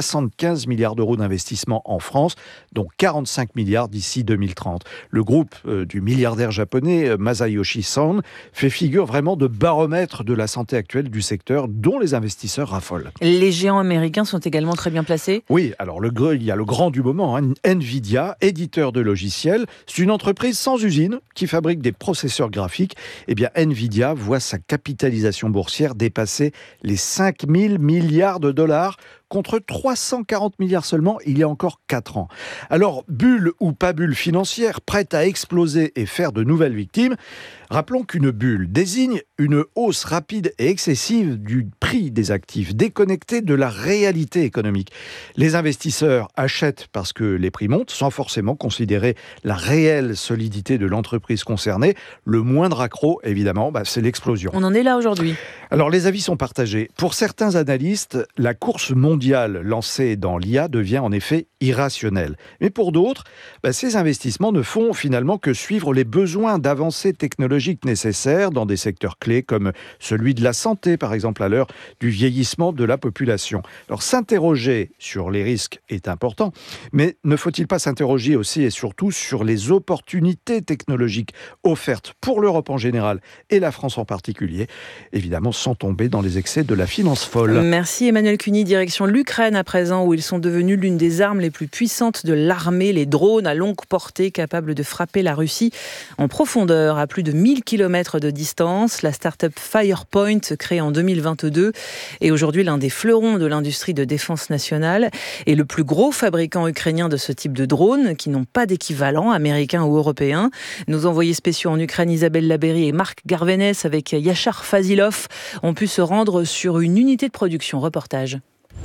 75 milliards d'euros d'investissement en France, dont 45 milliards d'ici 2030. Le groupe du milliardaire japonais Masayoshi Son fait figure vraiment de baromètre de la santé actuelle du secteur, dont les investisseurs raffolent. Les géants américains sont également très bien placés ? Oui, alors il y a le grand du moment, Nvidia, éditeur de logiciels. C'est une entreprise sans usine qui fabrique des processeurs graphiques. Eh bien, Nvidia voit sa capitalisation boursière dépasser les 5000 milliards de dollars contre 340 milliards seulement il y a encore 4 ans. Alors, bulle ou pas bulle financière, prête à exploser et faire de nouvelles victimes, rappelons qu'une bulle désigne une hausse rapide et excessive du prix des actifs, déconnectée de la réalité économique. Les investisseurs achètent parce que les prix montent, sans forcément considérer la réelle solidité de l'entreprise concernée. Le moindre accroc, évidemment, c'est l'explosion. On en est là aujourd'hui. Alors, les avis sont partagés. Pour certains analystes, la course mondiale lancée dans l'IA devient en effet irrationnelle. Mais pour d'autres, ces investissements ne font finalement que suivre les besoins d'avancées technologiques nécessaires dans des secteurs clés comme celui de la santé, par exemple, à l'heure du vieillissement de la population. Alors, s'interroger sur les risques est important, mais ne faut-il pas s'interroger aussi et surtout sur les opportunités technologiques offertes pour l'Europe en général et la France en particulier, évidemment sans tomber dans les excès de la finance folle. Merci Emmanuel Cuny, direction l'Ukraine à présent, où ils sont devenus l'une des armes les plus puissantes de l'armée, les drones à longue portée capables de frapper la Russie en profondeur à plus de 1000 km de distance. La start-up Firepoint, créée en 2022, est aujourd'hui l'un des fleurons de l'industrie de défense nationale et le plus gros fabricant ukrainien de ce type de drones qui n'ont pas d'équivalent américain ou européen. Nos envoyés spéciaux en Ukraine, Isabelle Labéry et Marc Garvenès, avec Yachar Fazilov, ont pu se rendre sur une unité de production. Reportage.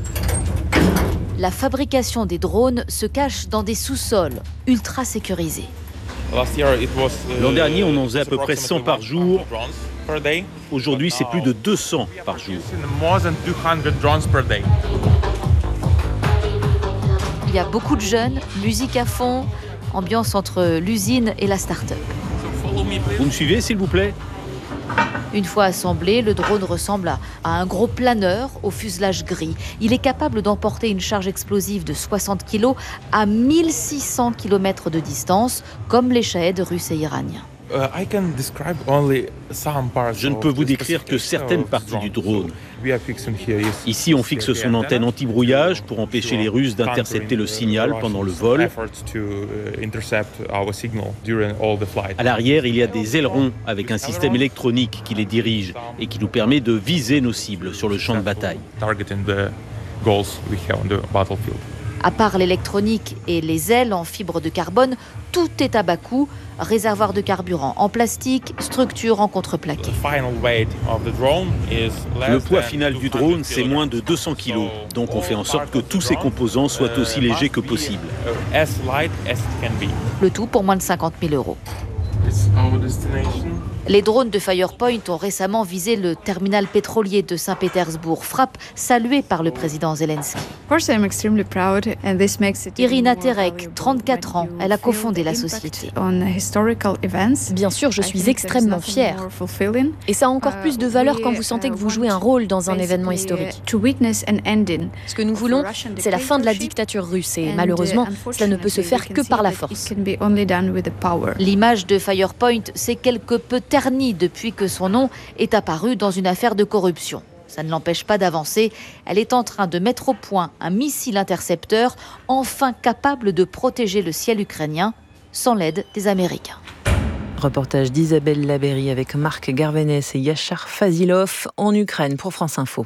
La fabrication des drones se cache dans des sous-sols ultra sécurisés. L'an dernier, on en faisait à peu près 100 par jour. Aujourd'hui, c'est plus de 200 par jour. Il y a beaucoup de jeunes, musique à fond, ambiance entre l'usine et la start-up. Vous me suivez, s'il vous plaît ? Une fois assemblé, le drone ressemble à un gros planeur au fuselage gris. Il est capable d'emporter une charge explosive de 60 kg à 1600 km de distance, comme les Shahed russes et iraniens. Je ne peux vous décrire que certaines parties du drone. Ici, on fixe son antenne anti-brouillage pour empêcher les Russes d'intercepter le signal pendant le vol. À l'arrière, il y a des ailerons avec un système électronique qui les dirige et qui nous permet de viser nos cibles sur le champ de bataille. À part l'électronique et les ailes en fibre de carbone, tout est à bas coût. Réservoir de carburant en plastique, structure en contreplaqué. Le poids final du drone, c'est moins de 200 kg. Donc on fait en sorte que tous ses composants soient aussi légers que possible. Le tout pour moins de 50 000 €. Les drones de Firepoint ont récemment visé le terminal pétrolier de Saint-Pétersbourg, frappe saluée par le président Zelensky. Irina Terek, 34 ans, elle a cofondé la société. Bien sûr, je suis extrêmement fière. Et ça a encore plus de valeur quand vous sentez que vous jouez un rôle dans un événement historique. Ce que nous voulons, c'est la fin de la dictature russe et malheureusement, cela ne peut se faire que par la force. L'image de Firepoint s'est quelque peu ternie depuis que son nom est apparu dans une affaire de corruption. Ça ne l'empêche pas d'avancer. Elle est en train de mettre au point un missile intercepteur enfin capable de protéger le ciel ukrainien sans l'aide des Américains. Reportage d'Isabelle Labéry avec Marc Garvenès et Yachar Fazilov en Ukraine pour France Info.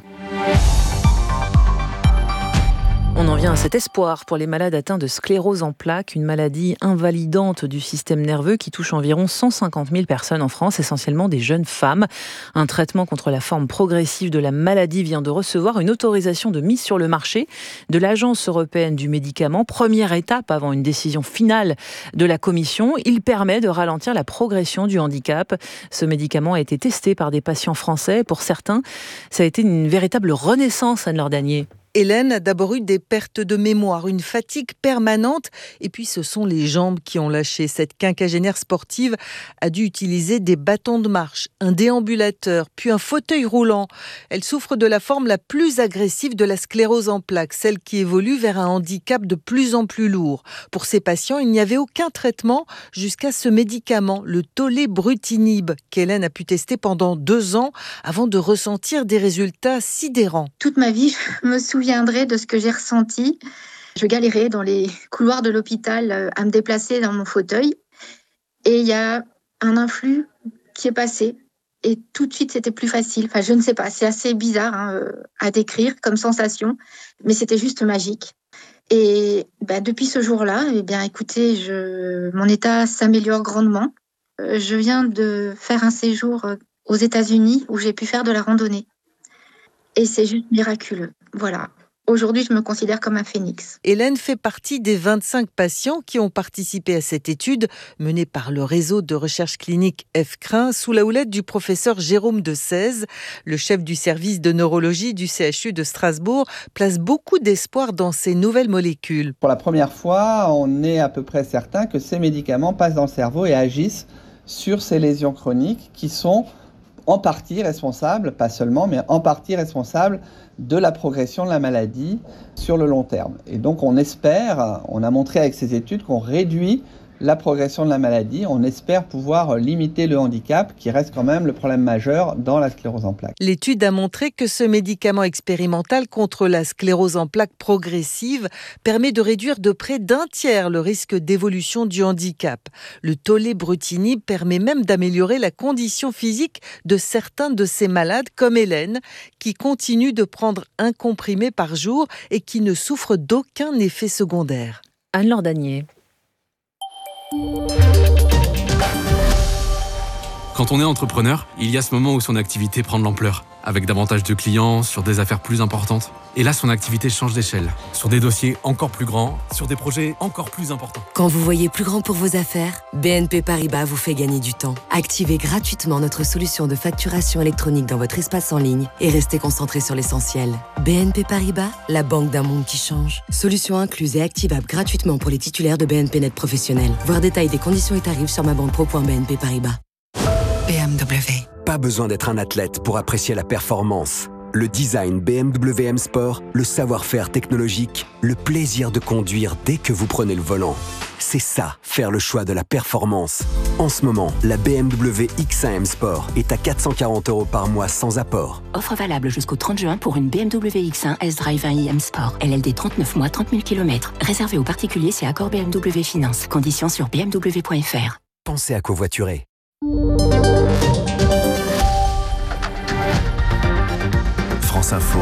On en vient à cet espoir pour les malades atteints de sclérose en plaques, une maladie invalidante du système nerveux qui touche environ 150 000 personnes en France, essentiellement des jeunes femmes. Un traitement contre la forme progressive de la maladie vient de recevoir une autorisation de mise sur le marché de l'Agence européenne du médicament. Première étape avant une décision finale de la Commission. Il permet de ralentir la progression du handicap. Ce médicament a été testé par des patients français. Pour certains, ça a été une véritable renaissance, Anne-Laure Danier. Hélène a d'abord eu des pertes de mémoire, une fatigue permanente et puis ce sont les jambes qui ont lâché. Cette quinquagénaire sportive a dû utiliser des bâtons de marche, un déambulateur, puis un fauteuil roulant. Elle souffre de la forme la plus agressive de la sclérose en plaques, celle qui évolue vers un handicap de plus en plus lourd. Pour ces patients, il n'y avait aucun traitement jusqu'à ce médicament, le tolebrutinib, qu'Hélène a pu tester pendant 2 ans avant de ressentir des résultats sidérants. Toute ma vie, je me souviendrai de ce que j'ai ressenti. Je galérais dans les couloirs de l'hôpital à me déplacer dans mon fauteuil. Et il y a un influx qui est passé. Et tout de suite, c'était plus facile. Enfin, je ne sais pas, c'est assez bizarre à décrire comme sensation. Mais c'était juste magique. Et depuis ce jour-là, écoutez, mon état s'améliore grandement. Je viens de faire un séjour aux États-Unis où j'ai pu faire de la randonnée. Et c'est juste miraculeux. Voilà. Aujourd'hui, je me considère comme un phénix. Hélène fait partie des 25 patients qui ont participé à cette étude menée par le réseau de recherche clinique FCRIN sous la houlette du professeur Jérôme de Sèze. Le chef du service de neurologie du CHU de Strasbourg place beaucoup d'espoir dans ces nouvelles molécules. Pour la première fois, on est à peu près certain que ces médicaments passent dans le cerveau et agissent sur ces lésions chroniques qui sont en partie responsables, pas seulement, mais en partie responsables de la progression de la maladie sur le long terme. Et donc on a montré avec ces études qu'on réduit la progression de la maladie. On espère pouvoir limiter le handicap qui reste quand même le problème majeur dans la sclérose en plaques. L'étude a montré que ce médicament expérimental contre la sclérose en plaques progressive permet de réduire de près d'1 tiers le risque d'évolution du handicap. Le tolebrutinib permet même d'améliorer la condition physique de certains de ces malades comme Hélène qui continue de prendre un comprimé par jour et qui ne souffre d'aucun effet secondaire. Anne-Laure Danier. Quand on est entrepreneur, il y a ce moment où son activité prend de l'ampleur, avec davantage de clients, sur des affaires plus importantes. Et là, son activité change d'échelle, sur des dossiers encore plus grands, sur des projets encore plus importants. Quand vous voyez plus grand pour vos affaires, BNP Paribas vous fait gagner du temps. Activez gratuitement notre solution de facturation électronique dans votre espace en ligne et restez concentré sur l'essentiel. BNP Paribas, la banque d'un monde qui change. Solution incluse et activable gratuitement pour les titulaires de BNP Net Professionnel. Voir détail des conditions et tarifs sur mabanpro.bnp Paribas. BMW. Pas besoin d'être un athlète pour apprécier la performance, Le design BMW M Sport, le savoir-faire technologique, le plaisir de conduire dès que vous prenez le volant. C'est ça, faire le choix de la performance. En ce moment, la BMW X1 M Sport est à 440 € par mois sans apport. Offre valable jusqu'au 30 juin pour une BMW X1 S-Drive 1i M Sport. LLD 39 mois, 30 000 km. Réservé aux particuliers, c'est accord BMW Finance. Conditions sur bmw.fr. Pensez à covoiturer. France Info,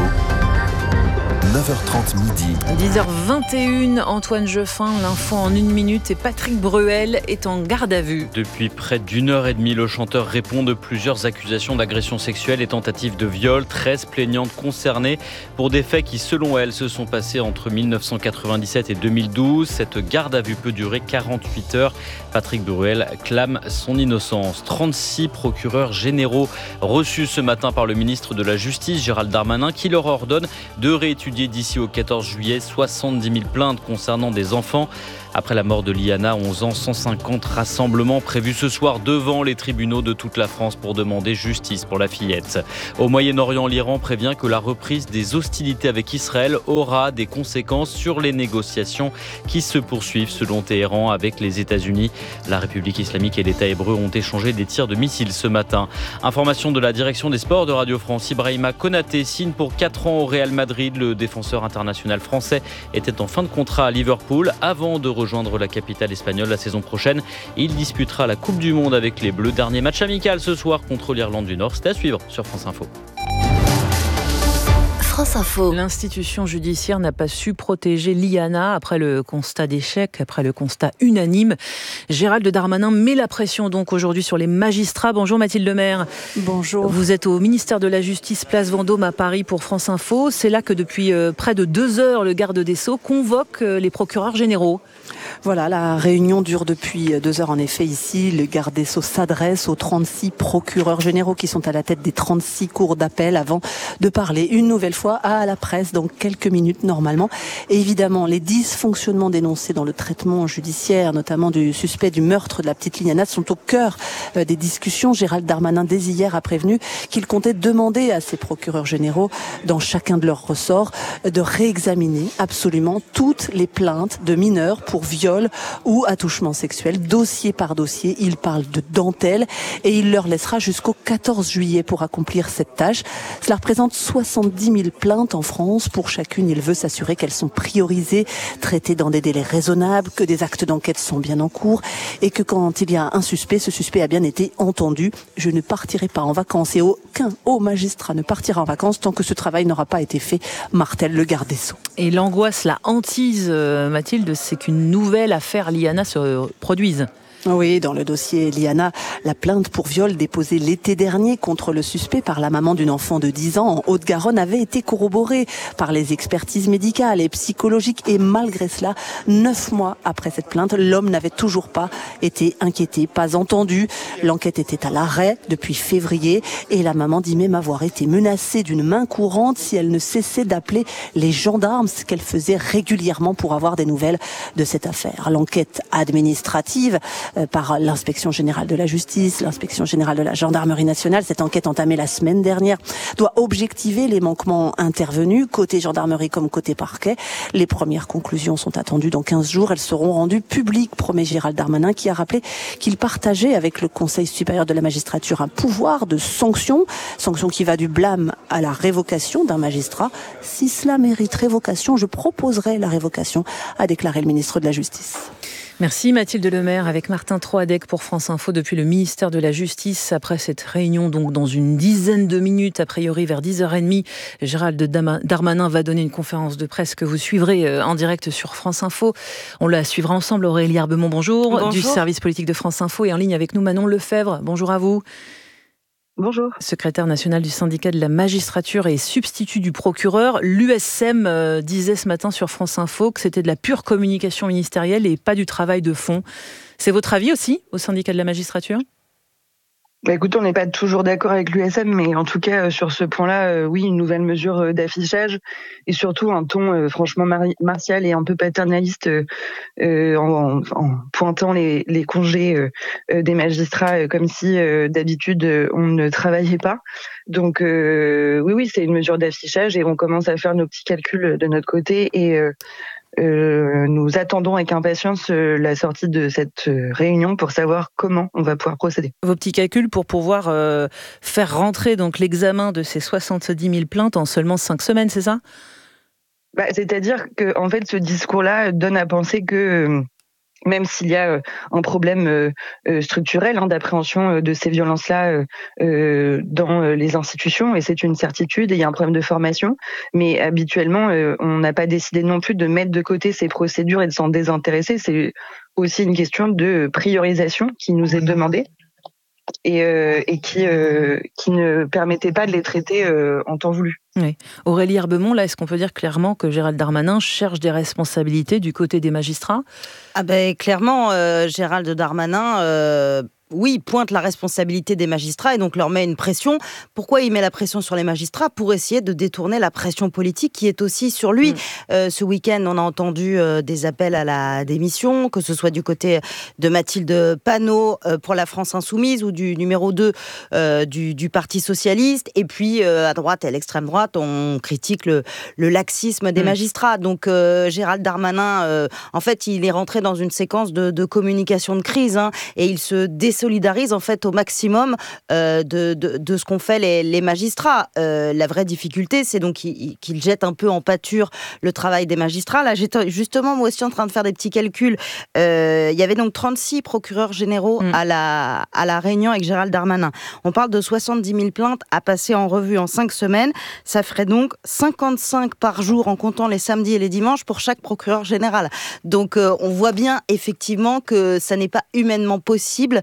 9h30 midi. 10h21, Antoine Jeffin, l'info en 1 minute et Patrick Bruel est en garde à vue. Depuis près d'1h30, le chanteur répond de plusieurs accusations d'agression sexuelle et tentatives de viol. 13 plaignantes concernées pour des faits qui, selon elles, se sont passés entre 1997 et 2012. Cette garde à vue peut durer 48 heures. Patrick Bruel clame son innocence. 36 procureurs généraux reçus ce matin par le ministre de la Justice, Gérald Darmanin, qui leur ordonne de réétudier d'ici au 14 juillet 70 000 plaintes concernant des enfants. Après la mort de Liana, 11 ans, 150 rassemblements prévus ce soir devant les tribunaux de toute la France pour demander justice pour la fillette. Au Moyen-Orient, l'Iran prévient que la reprise des hostilités avec Israël aura des conséquences sur les négociations qui se poursuivent selon Téhéran avec les États-Unis. La République islamique et l'État hébreu ont échangé des tirs de missiles ce matin. Information de la direction des sports de Radio France. Ibrahima Konaté signe pour 4 ans au Real Madrid. Le défenseur international français était en fin de contrat à Liverpool avant de rejoindre la capitale espagnole la saison prochaine. Il disputera la Coupe du Monde avec les Bleus. Dernier match amical ce soir contre l'Irlande du Nord. C'est à suivre sur France Info. France Info. L'institution judiciaire n'a pas su protéger Liana après le constat d'échec, après le constat unanime. Gérald Darmanin met la pression donc aujourd'hui sur les magistrats. Bonjour Mathilde Lemaire. Bonjour. Vous êtes au ministère de la Justice, place Vendôme à Paris pour France Info. C'est là que depuis près de 2 heures, le garde des Sceaux convoque les procureurs généraux. Voilà, la réunion dure depuis 2 heures en effet ici. Le garde des Sceaux s'adresse aux 36 procureurs généraux qui sont à la tête des 36 cours d'appel avant de parler une nouvelle fois à la presse dans quelques minutes normalement. Et évidemment, les dysfonctionnements dénoncés dans le traitement judiciaire, notamment du suspect du meurtre de la petite Liana, sont au cœur des discussions. Gérald Darmanin, dès hier, a prévenu qu'il comptait demander à ses procureurs généraux, dans chacun de leurs ressorts, de réexaminer absolument toutes les plaintes de mineurs pour viol ou attouchement sexuel, dossier par dossier. Il parle de dentelle et il leur laissera jusqu'au 14 juillet pour accomplir cette tâche. Cela représente 70 000 plaintes en France. Pour chacune, il veut s'assurer qu'elles sont priorisées, traitées dans des délais raisonnables, que des actes d'enquête sont bien en cours et que quand il y a un suspect, ce suspect a bien été entendu. Je ne partirai pas en vacances et aucun haut magistrat ne partira en vacances tant que ce travail n'aura pas été fait, martèle le garde des Sceaux. Et l'angoisse, la hantise, Mathilde, c'est qu'une nouvelle affaire Liana se produise. Oui, dans le dossier Liana, la plainte pour viol déposée l'été dernier contre le suspect par la maman d'une enfant de 10 ans en Haute-Garonne avait été corroborée par les expertises médicales et psychologiques. Et malgré cela, 9 mois après cette plainte, l'homme n'avait toujours pas été inquiété, pas entendu. L'enquête était à l'arrêt depuis février et la maman dit même avoir été menacée d'une main courante si elle ne cessait d'appeler les gendarmes, ce qu'elle faisait régulièrement pour avoir des nouvelles de cette affaire. L'enquête administrative par l'inspection générale de la justice, l'inspection générale de la gendarmerie nationale. Cette enquête entamée la semaine dernière doit objectiver les manquements intervenus, côté gendarmerie comme côté parquet. Les premières conclusions sont attendues dans 15 jours. Elles seront rendues publiques, promet Gérald Darmanin, qui a rappelé qu'il partageait avec le Conseil supérieur de la magistrature un pouvoir de sanction qui va du blâme à la révocation d'un magistrat. Si cela mérite révocation, je proposerai la révocation, a déclaré le ministre de la Justice. Merci Mathilde Lemaire avec Martin Troadec pour France Info depuis le ministère de la Justice. Après cette réunion, donc dans une dizaine de minutes, a priori vers 10h30, Gérald Darmanin va donner une conférence de presse que vous suivrez en direct sur France Info. On la suivra ensemble. Aurélie Herbemont, bonjour. Du service politique de France Info et en ligne avec nous Manon Lefebvre. Bonjour à vous. Bonjour. Secrétaire national du syndicat de la magistrature et substitut du procureur. L'USM disait ce matin sur France Info que c'était de la pure communication ministérielle et pas du travail de fond. C'est votre avis aussi au syndicat de la magistrature ? Écoutez, on n'est pas toujours d'accord avec l'USM, mais en tout cas, sur ce point-là, oui, une nouvelle mesure d'affichage et surtout un ton franchement martial et un peu paternaliste en pointant les congés des magistrats comme si d'habitude on ne travaillait pas. Donc oui, c'est une mesure d'affichage et on commence à faire nos petits calculs de notre côté et nous attendons avec impatience la sortie de cette réunion pour savoir comment on va pouvoir procéder. Vos petits calculs pour pouvoir faire rentrer donc l'examen de ces 70 000 plaintes en seulement 5 semaines, c'est ça ? C'est-à-dire que en fait, ce discours-là donne à penser que même s'il y a un problème structurel d'appréhension de ces violences-là dans les institutions, et c'est une certitude, et il y a un problème de formation, mais habituellement, on n'a pas décidé non plus de mettre de côté ces procédures et de s'en désintéresser. C'est aussi une question de priorisation qui nous est demandée et qui ne permettait pas de les traiter en temps voulu. Oui. Aurélie Herbemont, là, est-ce qu'on peut dire clairement que Gérald Darmanin cherche des responsabilités du côté des magistrats ? Clairement, Gérald Darmanin... Oui, pointe la responsabilité des magistrats et donc leur met une pression. Pourquoi il met la pression sur les magistrats ? Pour essayer de détourner la pression politique qui est aussi sur lui. Ce week-end, on a entendu des appels à la démission, que ce soit du côté de Mathilde Panot pour la France Insoumise ou du numéro 2 du Parti Socialiste. Et puis, à droite et à l'extrême droite, on critique le laxisme des magistrats. Donc, Gérald Darmanin, en fait, il est rentré dans une séquence de communication de crise et il se désolidarise en fait au maximum de ce qu'ont fait les magistrats. La vraie difficulté, c'est donc qu'il jette un peu en pâture le travail des magistrats. Là, j'étais justement moi aussi en train de faire des petits calculs. Il y avait donc 36 procureurs généraux à la réunion avec Gérald Darmanin. On parle de 70 000 plaintes à passer en revue en 5 semaines. Ça ferait donc 55 par jour en comptant les samedis et les dimanches pour chaque procureur général. Donc on voit bien effectivement que ça n'est pas humainement possible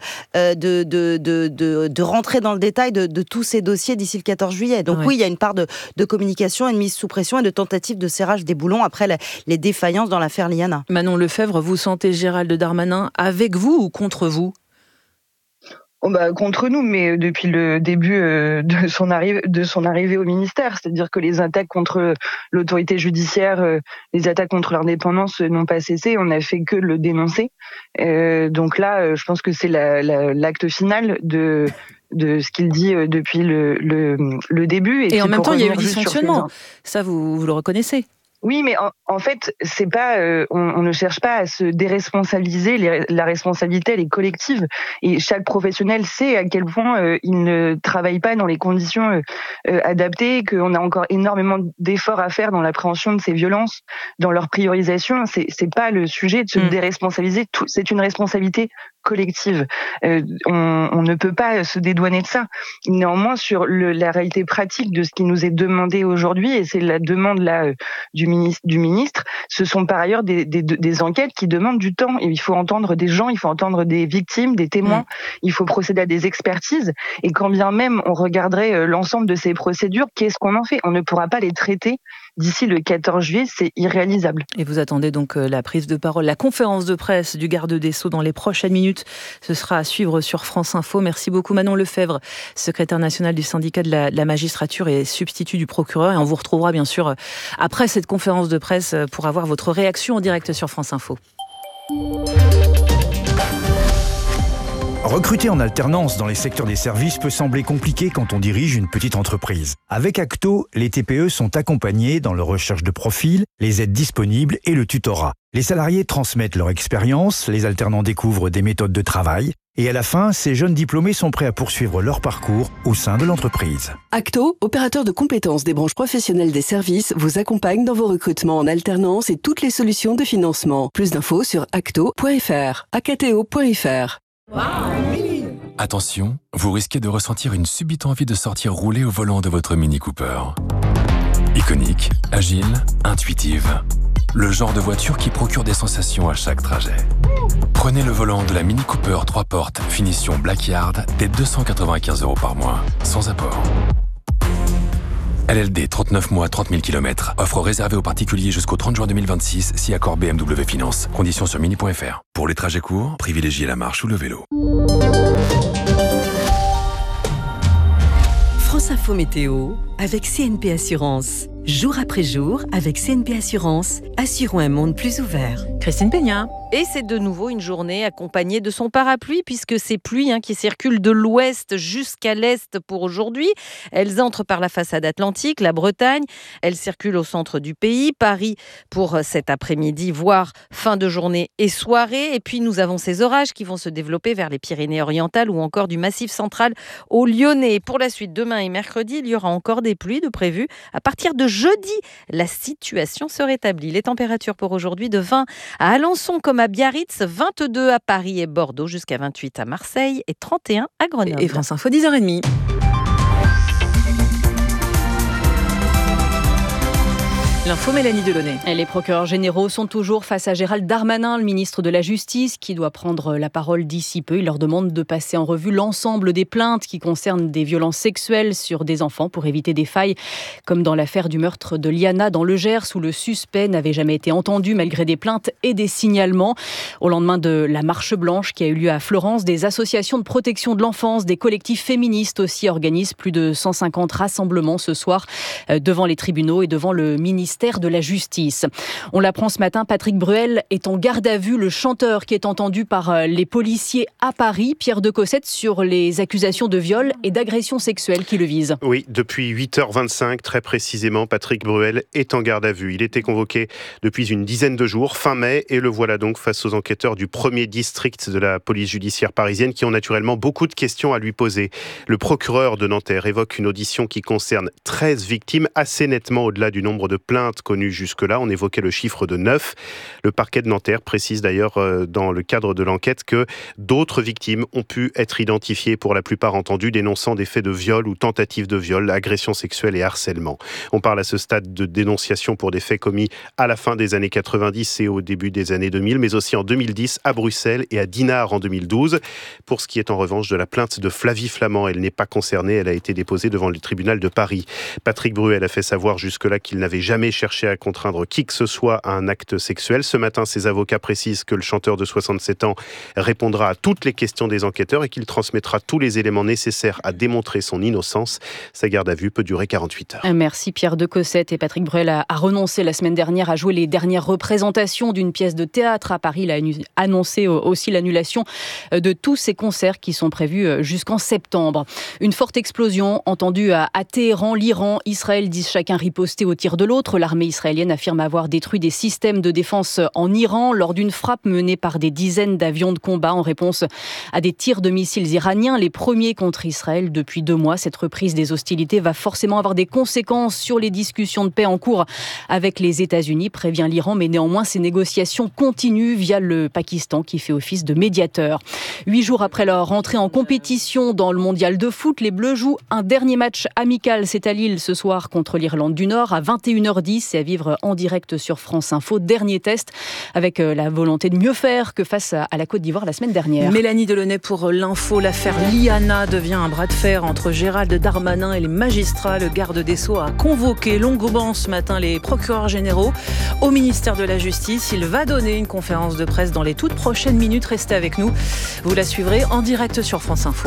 de rentrer dans le détail de tous ces dossiers d'ici le 14 juillet. Donc oui, il y a une part de communication, une mise sous pression et de tentative de serrage des boulons après les défaillances dans l'affaire Liana. Manon Lefebvre, vous sentez Gérald Darmanin avec vous ou contre vous ? Contre nous, mais depuis le début de son arrivée au ministère, c'est-à-dire que les attaques contre l'autorité judiciaire, les attaques contre l'indépendance n'ont pas cessé. On n'a fait que le dénoncer. Donc là, je pense que c'est l'acte final de ce qu'il dit depuis le début. Et en même temps, il y a eu dysfonctionnement. Ça, vous le reconnaissez ? Oui, mais en fait, c'est pas, on ne cherche pas à se déresponsabiliser. La responsabilité, elle est collective. Et chaque professionnel sait à quel point il ne travaille pas dans les conditions adaptées, qu'on a encore énormément d'efforts à faire dans l'appréhension de ces violences, dans leur priorisation. C'est pas le sujet de se déresponsabiliser. C'est une responsabilité collective. On ne peut pas se dédouaner de ça. Néanmoins, sur la réalité pratique de ce qui nous est demandé aujourd'hui, et c'est la demande là du ministre, ce sont par ailleurs des enquêtes qui demandent du temps. Et il faut entendre des gens, il faut entendre des victimes, des témoins, il faut procéder à des expertises. Et quand bien même on regarderait l'ensemble de ces procédures, qu'est-ce qu'on en fait ? On ne pourra pas les traiter d'ici le 14 juillet, c'est irréalisable. Et vous attendez donc la prise de parole, la conférence de presse du garde des Sceaux dans les prochaines minutes. Ce sera à suivre sur France Info. Merci beaucoup Manon Lefebvre, secrétaire nationale du syndicat de la magistrature et substitut du procureur. Et on vous retrouvera bien sûr après cette conférence de presse pour avoir votre réaction en direct sur France Info. Recruter en alternance dans les secteurs des services peut sembler compliqué quand on dirige une petite entreprise. Avec Acto, les TPE sont accompagnés dans leur recherche de profil, les aides disponibles et le tutorat. Les salariés transmettent leur expérience, les alternants découvrent des méthodes de travail et à la fin, ces jeunes diplômés sont prêts à poursuivre leur parcours au sein de l'entreprise. Acto, opérateur de compétences des branches professionnelles des services, vous accompagne dans vos recrutements en alternance et toutes les solutions de financement. Plus d'infos sur acto.fr, acto.fr. Attention, vous risquez de ressentir une subite envie de sortir rouler au volant de votre Mini Cooper. Iconique, agile, intuitive. Le genre de voiture qui procure des sensations à chaque trajet. Prenez le volant de la Mini Cooper 3 portes finition Blackyard dès 295 € par mois, sans apport. LLD 39 mois 30 000 km. Offre réservée aux particuliers jusqu'au 30 juin 2026 si accord BMW Finance. Conditions sur mini.fr. Pour les trajets courts, privilégiez la marche ou le vélo. France Info Météo avec CNP Assurance. Jour après jour, avec CNP Assurance, assurons un monde plus ouvert. Christine Peña. Et c'est de nouveau une journée accompagnée de son parapluie, puisque ces pluies qui circulent de l'ouest jusqu'à l'est pour aujourd'hui. Elles entrent par la façade atlantique, la Bretagne. Elles circulent au centre du pays, Paris pour cet après-midi, voire fin de journée et soirée. Et puis nous avons ces orages qui vont se développer vers les Pyrénées-Orientales ou encore du Massif central au Lyonnais. Pour la suite, demain et mercredi, il y aura encore des pluies de prévues. À partir de jeudi, la situation se rétablit. Les températures pour aujourd'hui de 20 à Alençon comme à Biarritz, 22 à Paris et Bordeaux, jusqu'à 28 à Marseille et 31 à Grenoble. Et France Info, 10h30. L'info, Mélanie Delaunay. Et les procureurs généraux sont toujours face à Gérald Darmanin, le ministre de la Justice, qui doit prendre la parole d'ici peu. Il leur demande de passer en revue l'ensemble des plaintes qui concernent des violences sexuelles sur des enfants pour éviter des failles, comme dans l'affaire du meurtre de Liana dans le Gers, où le suspect n'avait jamais été entendu malgré des plaintes et des signalements. Au lendemain de la marche blanche qui a eu lieu à Florence, des associations de protection de l'enfance, des collectifs féministes aussi organisent plus de 150 rassemblements ce soir devant les tribunaux et devant le ministère de la Justice. On l'apprend ce matin, Patrick Bruel est en garde à vue, le chanteur qui est entendu par les policiers à Paris, Pierre de Cossette, sur les accusations de viol et d'agression sexuelle qui le visent. Oui, depuis 8h25, très précisément, Patrick Bruel est en garde à vue. Il était convoqué depuis une dizaine de jours, fin mai, et le voilà donc face aux enquêteurs du 1er district de la police judiciaire parisienne qui ont naturellement beaucoup de questions à lui poser. Le procureur de Nanterre évoque une audition qui concerne 13 victimes, assez nettement au-delà du nombre de plaintes connues jusque-là. On évoquait le chiffre de 9. Le parquet de Nanterre précise d'ailleurs dans le cadre de l'enquête que d'autres victimes ont pu être identifiées, pour la plupart entendues, dénonçant des faits de viol ou tentatives de viol, agressions sexuelles et harcèlement. On parle à ce stade de dénonciation pour des faits commis à la fin des années 90 et au début des années 2000, mais aussi en 2010 à Bruxelles et à Dinard en 2012. Pour ce qui est en revanche de la plainte de Flavie Flament, elle n'est pas concernée, elle a été déposée devant le tribunal de Paris. Patrick Bruel a fait savoir jusque-là qu'il n'avait jamais cherché à contraindre qui que ce soit à un acte sexuel. Ce matin, ses avocats précisent que le chanteur de 67 ans répondra à toutes les questions des enquêteurs et qu'il transmettra tous les éléments nécessaires à démontrer son innocence. Sa garde à vue peut durer 48 heures. Merci Pierre de Cossette. Et Patrick Bruel a renoncé la semaine dernière à jouer les dernières représentations d'une pièce de théâtre à Paris. Il a annoncé aussi l'annulation de tous ses concerts qui sont prévus jusqu'en septembre. Une forte explosion entendue à Téhéran. L'Iran, Israël disent chacun riposter au tir de l'autre. L'armée israélienne affirme avoir détruit des systèmes de défense en Iran lors d'une frappe menée par des dizaines d'avions de combat en réponse à des tirs de missiles iraniens, les premiers contre Israël depuis 2 mois. Cette reprise des hostilités va forcément avoir des conséquences sur les discussions de paix en cours avec les États-Unis, prévient l'Iran, mais néanmoins ces négociations continuent via le Pakistan qui fait office de médiateur. 8 jours après leur entrée en compétition dans le mondial de foot, les Bleus jouent un dernier match amical. C'est à Lille ce soir contre l'Irlande du Nord à 21h10 et à vivre en direct sur France Info. Dernier test avec la volonté de mieux faire que face à la Côte d'Ivoire la semaine dernière. Mélanie Delaunay pour l'info. L'affaire Liana devient un bras de fer entre Gérald Darmanin et les magistrats. Le garde des Sceaux a convoqué longuement ce matin les procureurs généraux au ministère de la Justice. Il va donner une conférence de presse dans les toutes prochaines minutes. Restez avec nous. Vous la suivrez en direct sur France Info.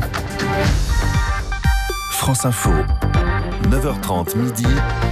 France Info, 9h30 midi.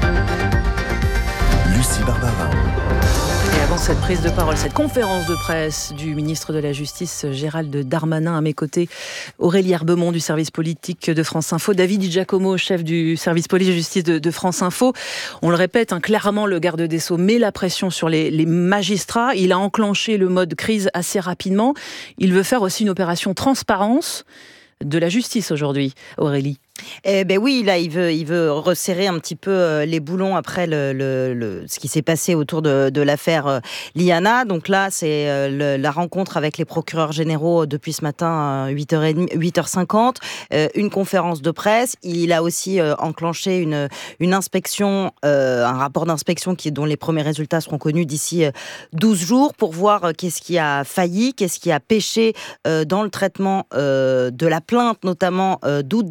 Lucie Barbarin. Et avant cette prise de parole, cette conférence de presse du ministre de la Justice, Gérald Darmanin, à mes côtés, Aurélie Herbemont du service politique de France Info, David Di Giacomo, chef du service police-justice de France Info. On le répète, clairement, le garde des Sceaux met la pression sur les magistrats. Il a enclenché le mode crise assez rapidement. Il veut faire aussi une opération transparence de la justice aujourd'hui, Aurélie. Oui, là, il veut resserrer un petit peu les boulons après ce qui s'est passé autour de l'affaire Liana. Donc là, c'est la rencontre avec les procureurs généraux depuis ce matin, 8h50, une conférence de presse. Il a aussi enclenché une inspection, un rapport d'inspection dont les premiers résultats seront connus d'ici 12 jours pour voir qu'est-ce qui a failli, qu'est-ce qui a péché dans le traitement de la plainte, notamment d'août dernier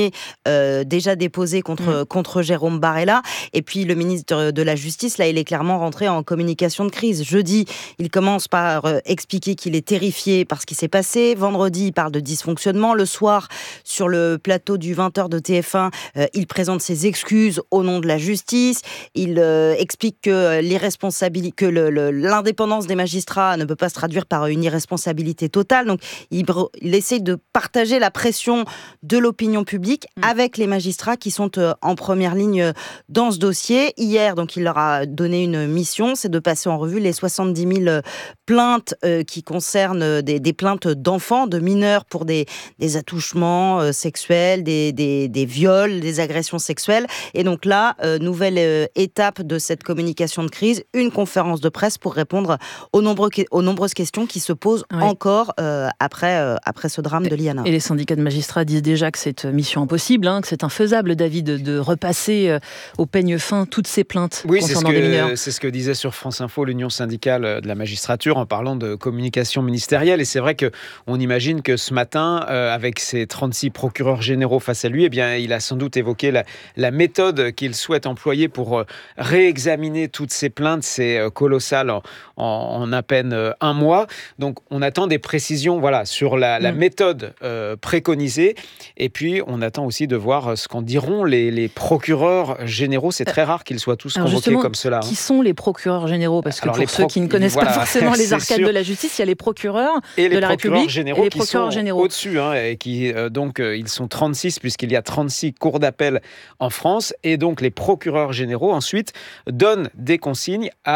années déjà déposées contre Jérôme Barella. Et puis le ministre de la Justice, là, il est clairement rentré en communication de crise. Jeudi, il commence par expliquer qu'il est terrifié par ce qui s'est passé. Vendredi, il parle de dysfonctionnement. Le soir, sur le plateau du 20h de TF1, il présente ses excuses au nom de la justice. Il explique que l'indépendance des magistrats ne peut pas se traduire par une irresponsabilité totale. Donc, il essaie de partager la pression de l'opinion publique avec les magistrats qui sont en première ligne dans ce dossier. Hier, donc, il leur a donné une mission, c'est de passer en revue les 70 000 plaintes qui concernent des plaintes d'enfants, de mineurs pour des attouchements sexuels, des viols, des agressions sexuelles. Et donc là, nouvelle étape de cette communication de crise, une conférence de presse pour répondre aux nombreuses questions qui se posent encore après ce drame de Liana. Et les syndicats de magistrats disent déjà que c'est mission impossible, que c'est infaisable, David, de repasser au peigne fin toutes ces plaintes concernant des mineurs. C'est ce que disait sur France Info l'Union syndicale de la magistrature en parlant de communication ministérielle. Et c'est vrai qu'on imagine que ce matin, avec ses 36 procureurs généraux face à lui, eh bien, il a sans doute évoqué la méthode qu'il souhaite employer pour réexaminer toutes ces plaintes. C'est colossal en à peine un mois. Donc, on attend des précisions sur la méthode préconisée. Et puis, on attend aussi de voir ce qu'en diront les procureurs généraux. C'est très rare qu'ils soient tous convoqués comme cela. Qui sont les procureurs généraux ? Parce que pour ceux qui ne connaissent pas forcément les arcades de la justice, il y a les procureurs de la République et les procureurs généraux au-dessus. Et qui, ils sont 36 puisqu'il y a 36 cours d'appel en France. Et donc, les procureurs généraux, ensuite, donnent des consignes à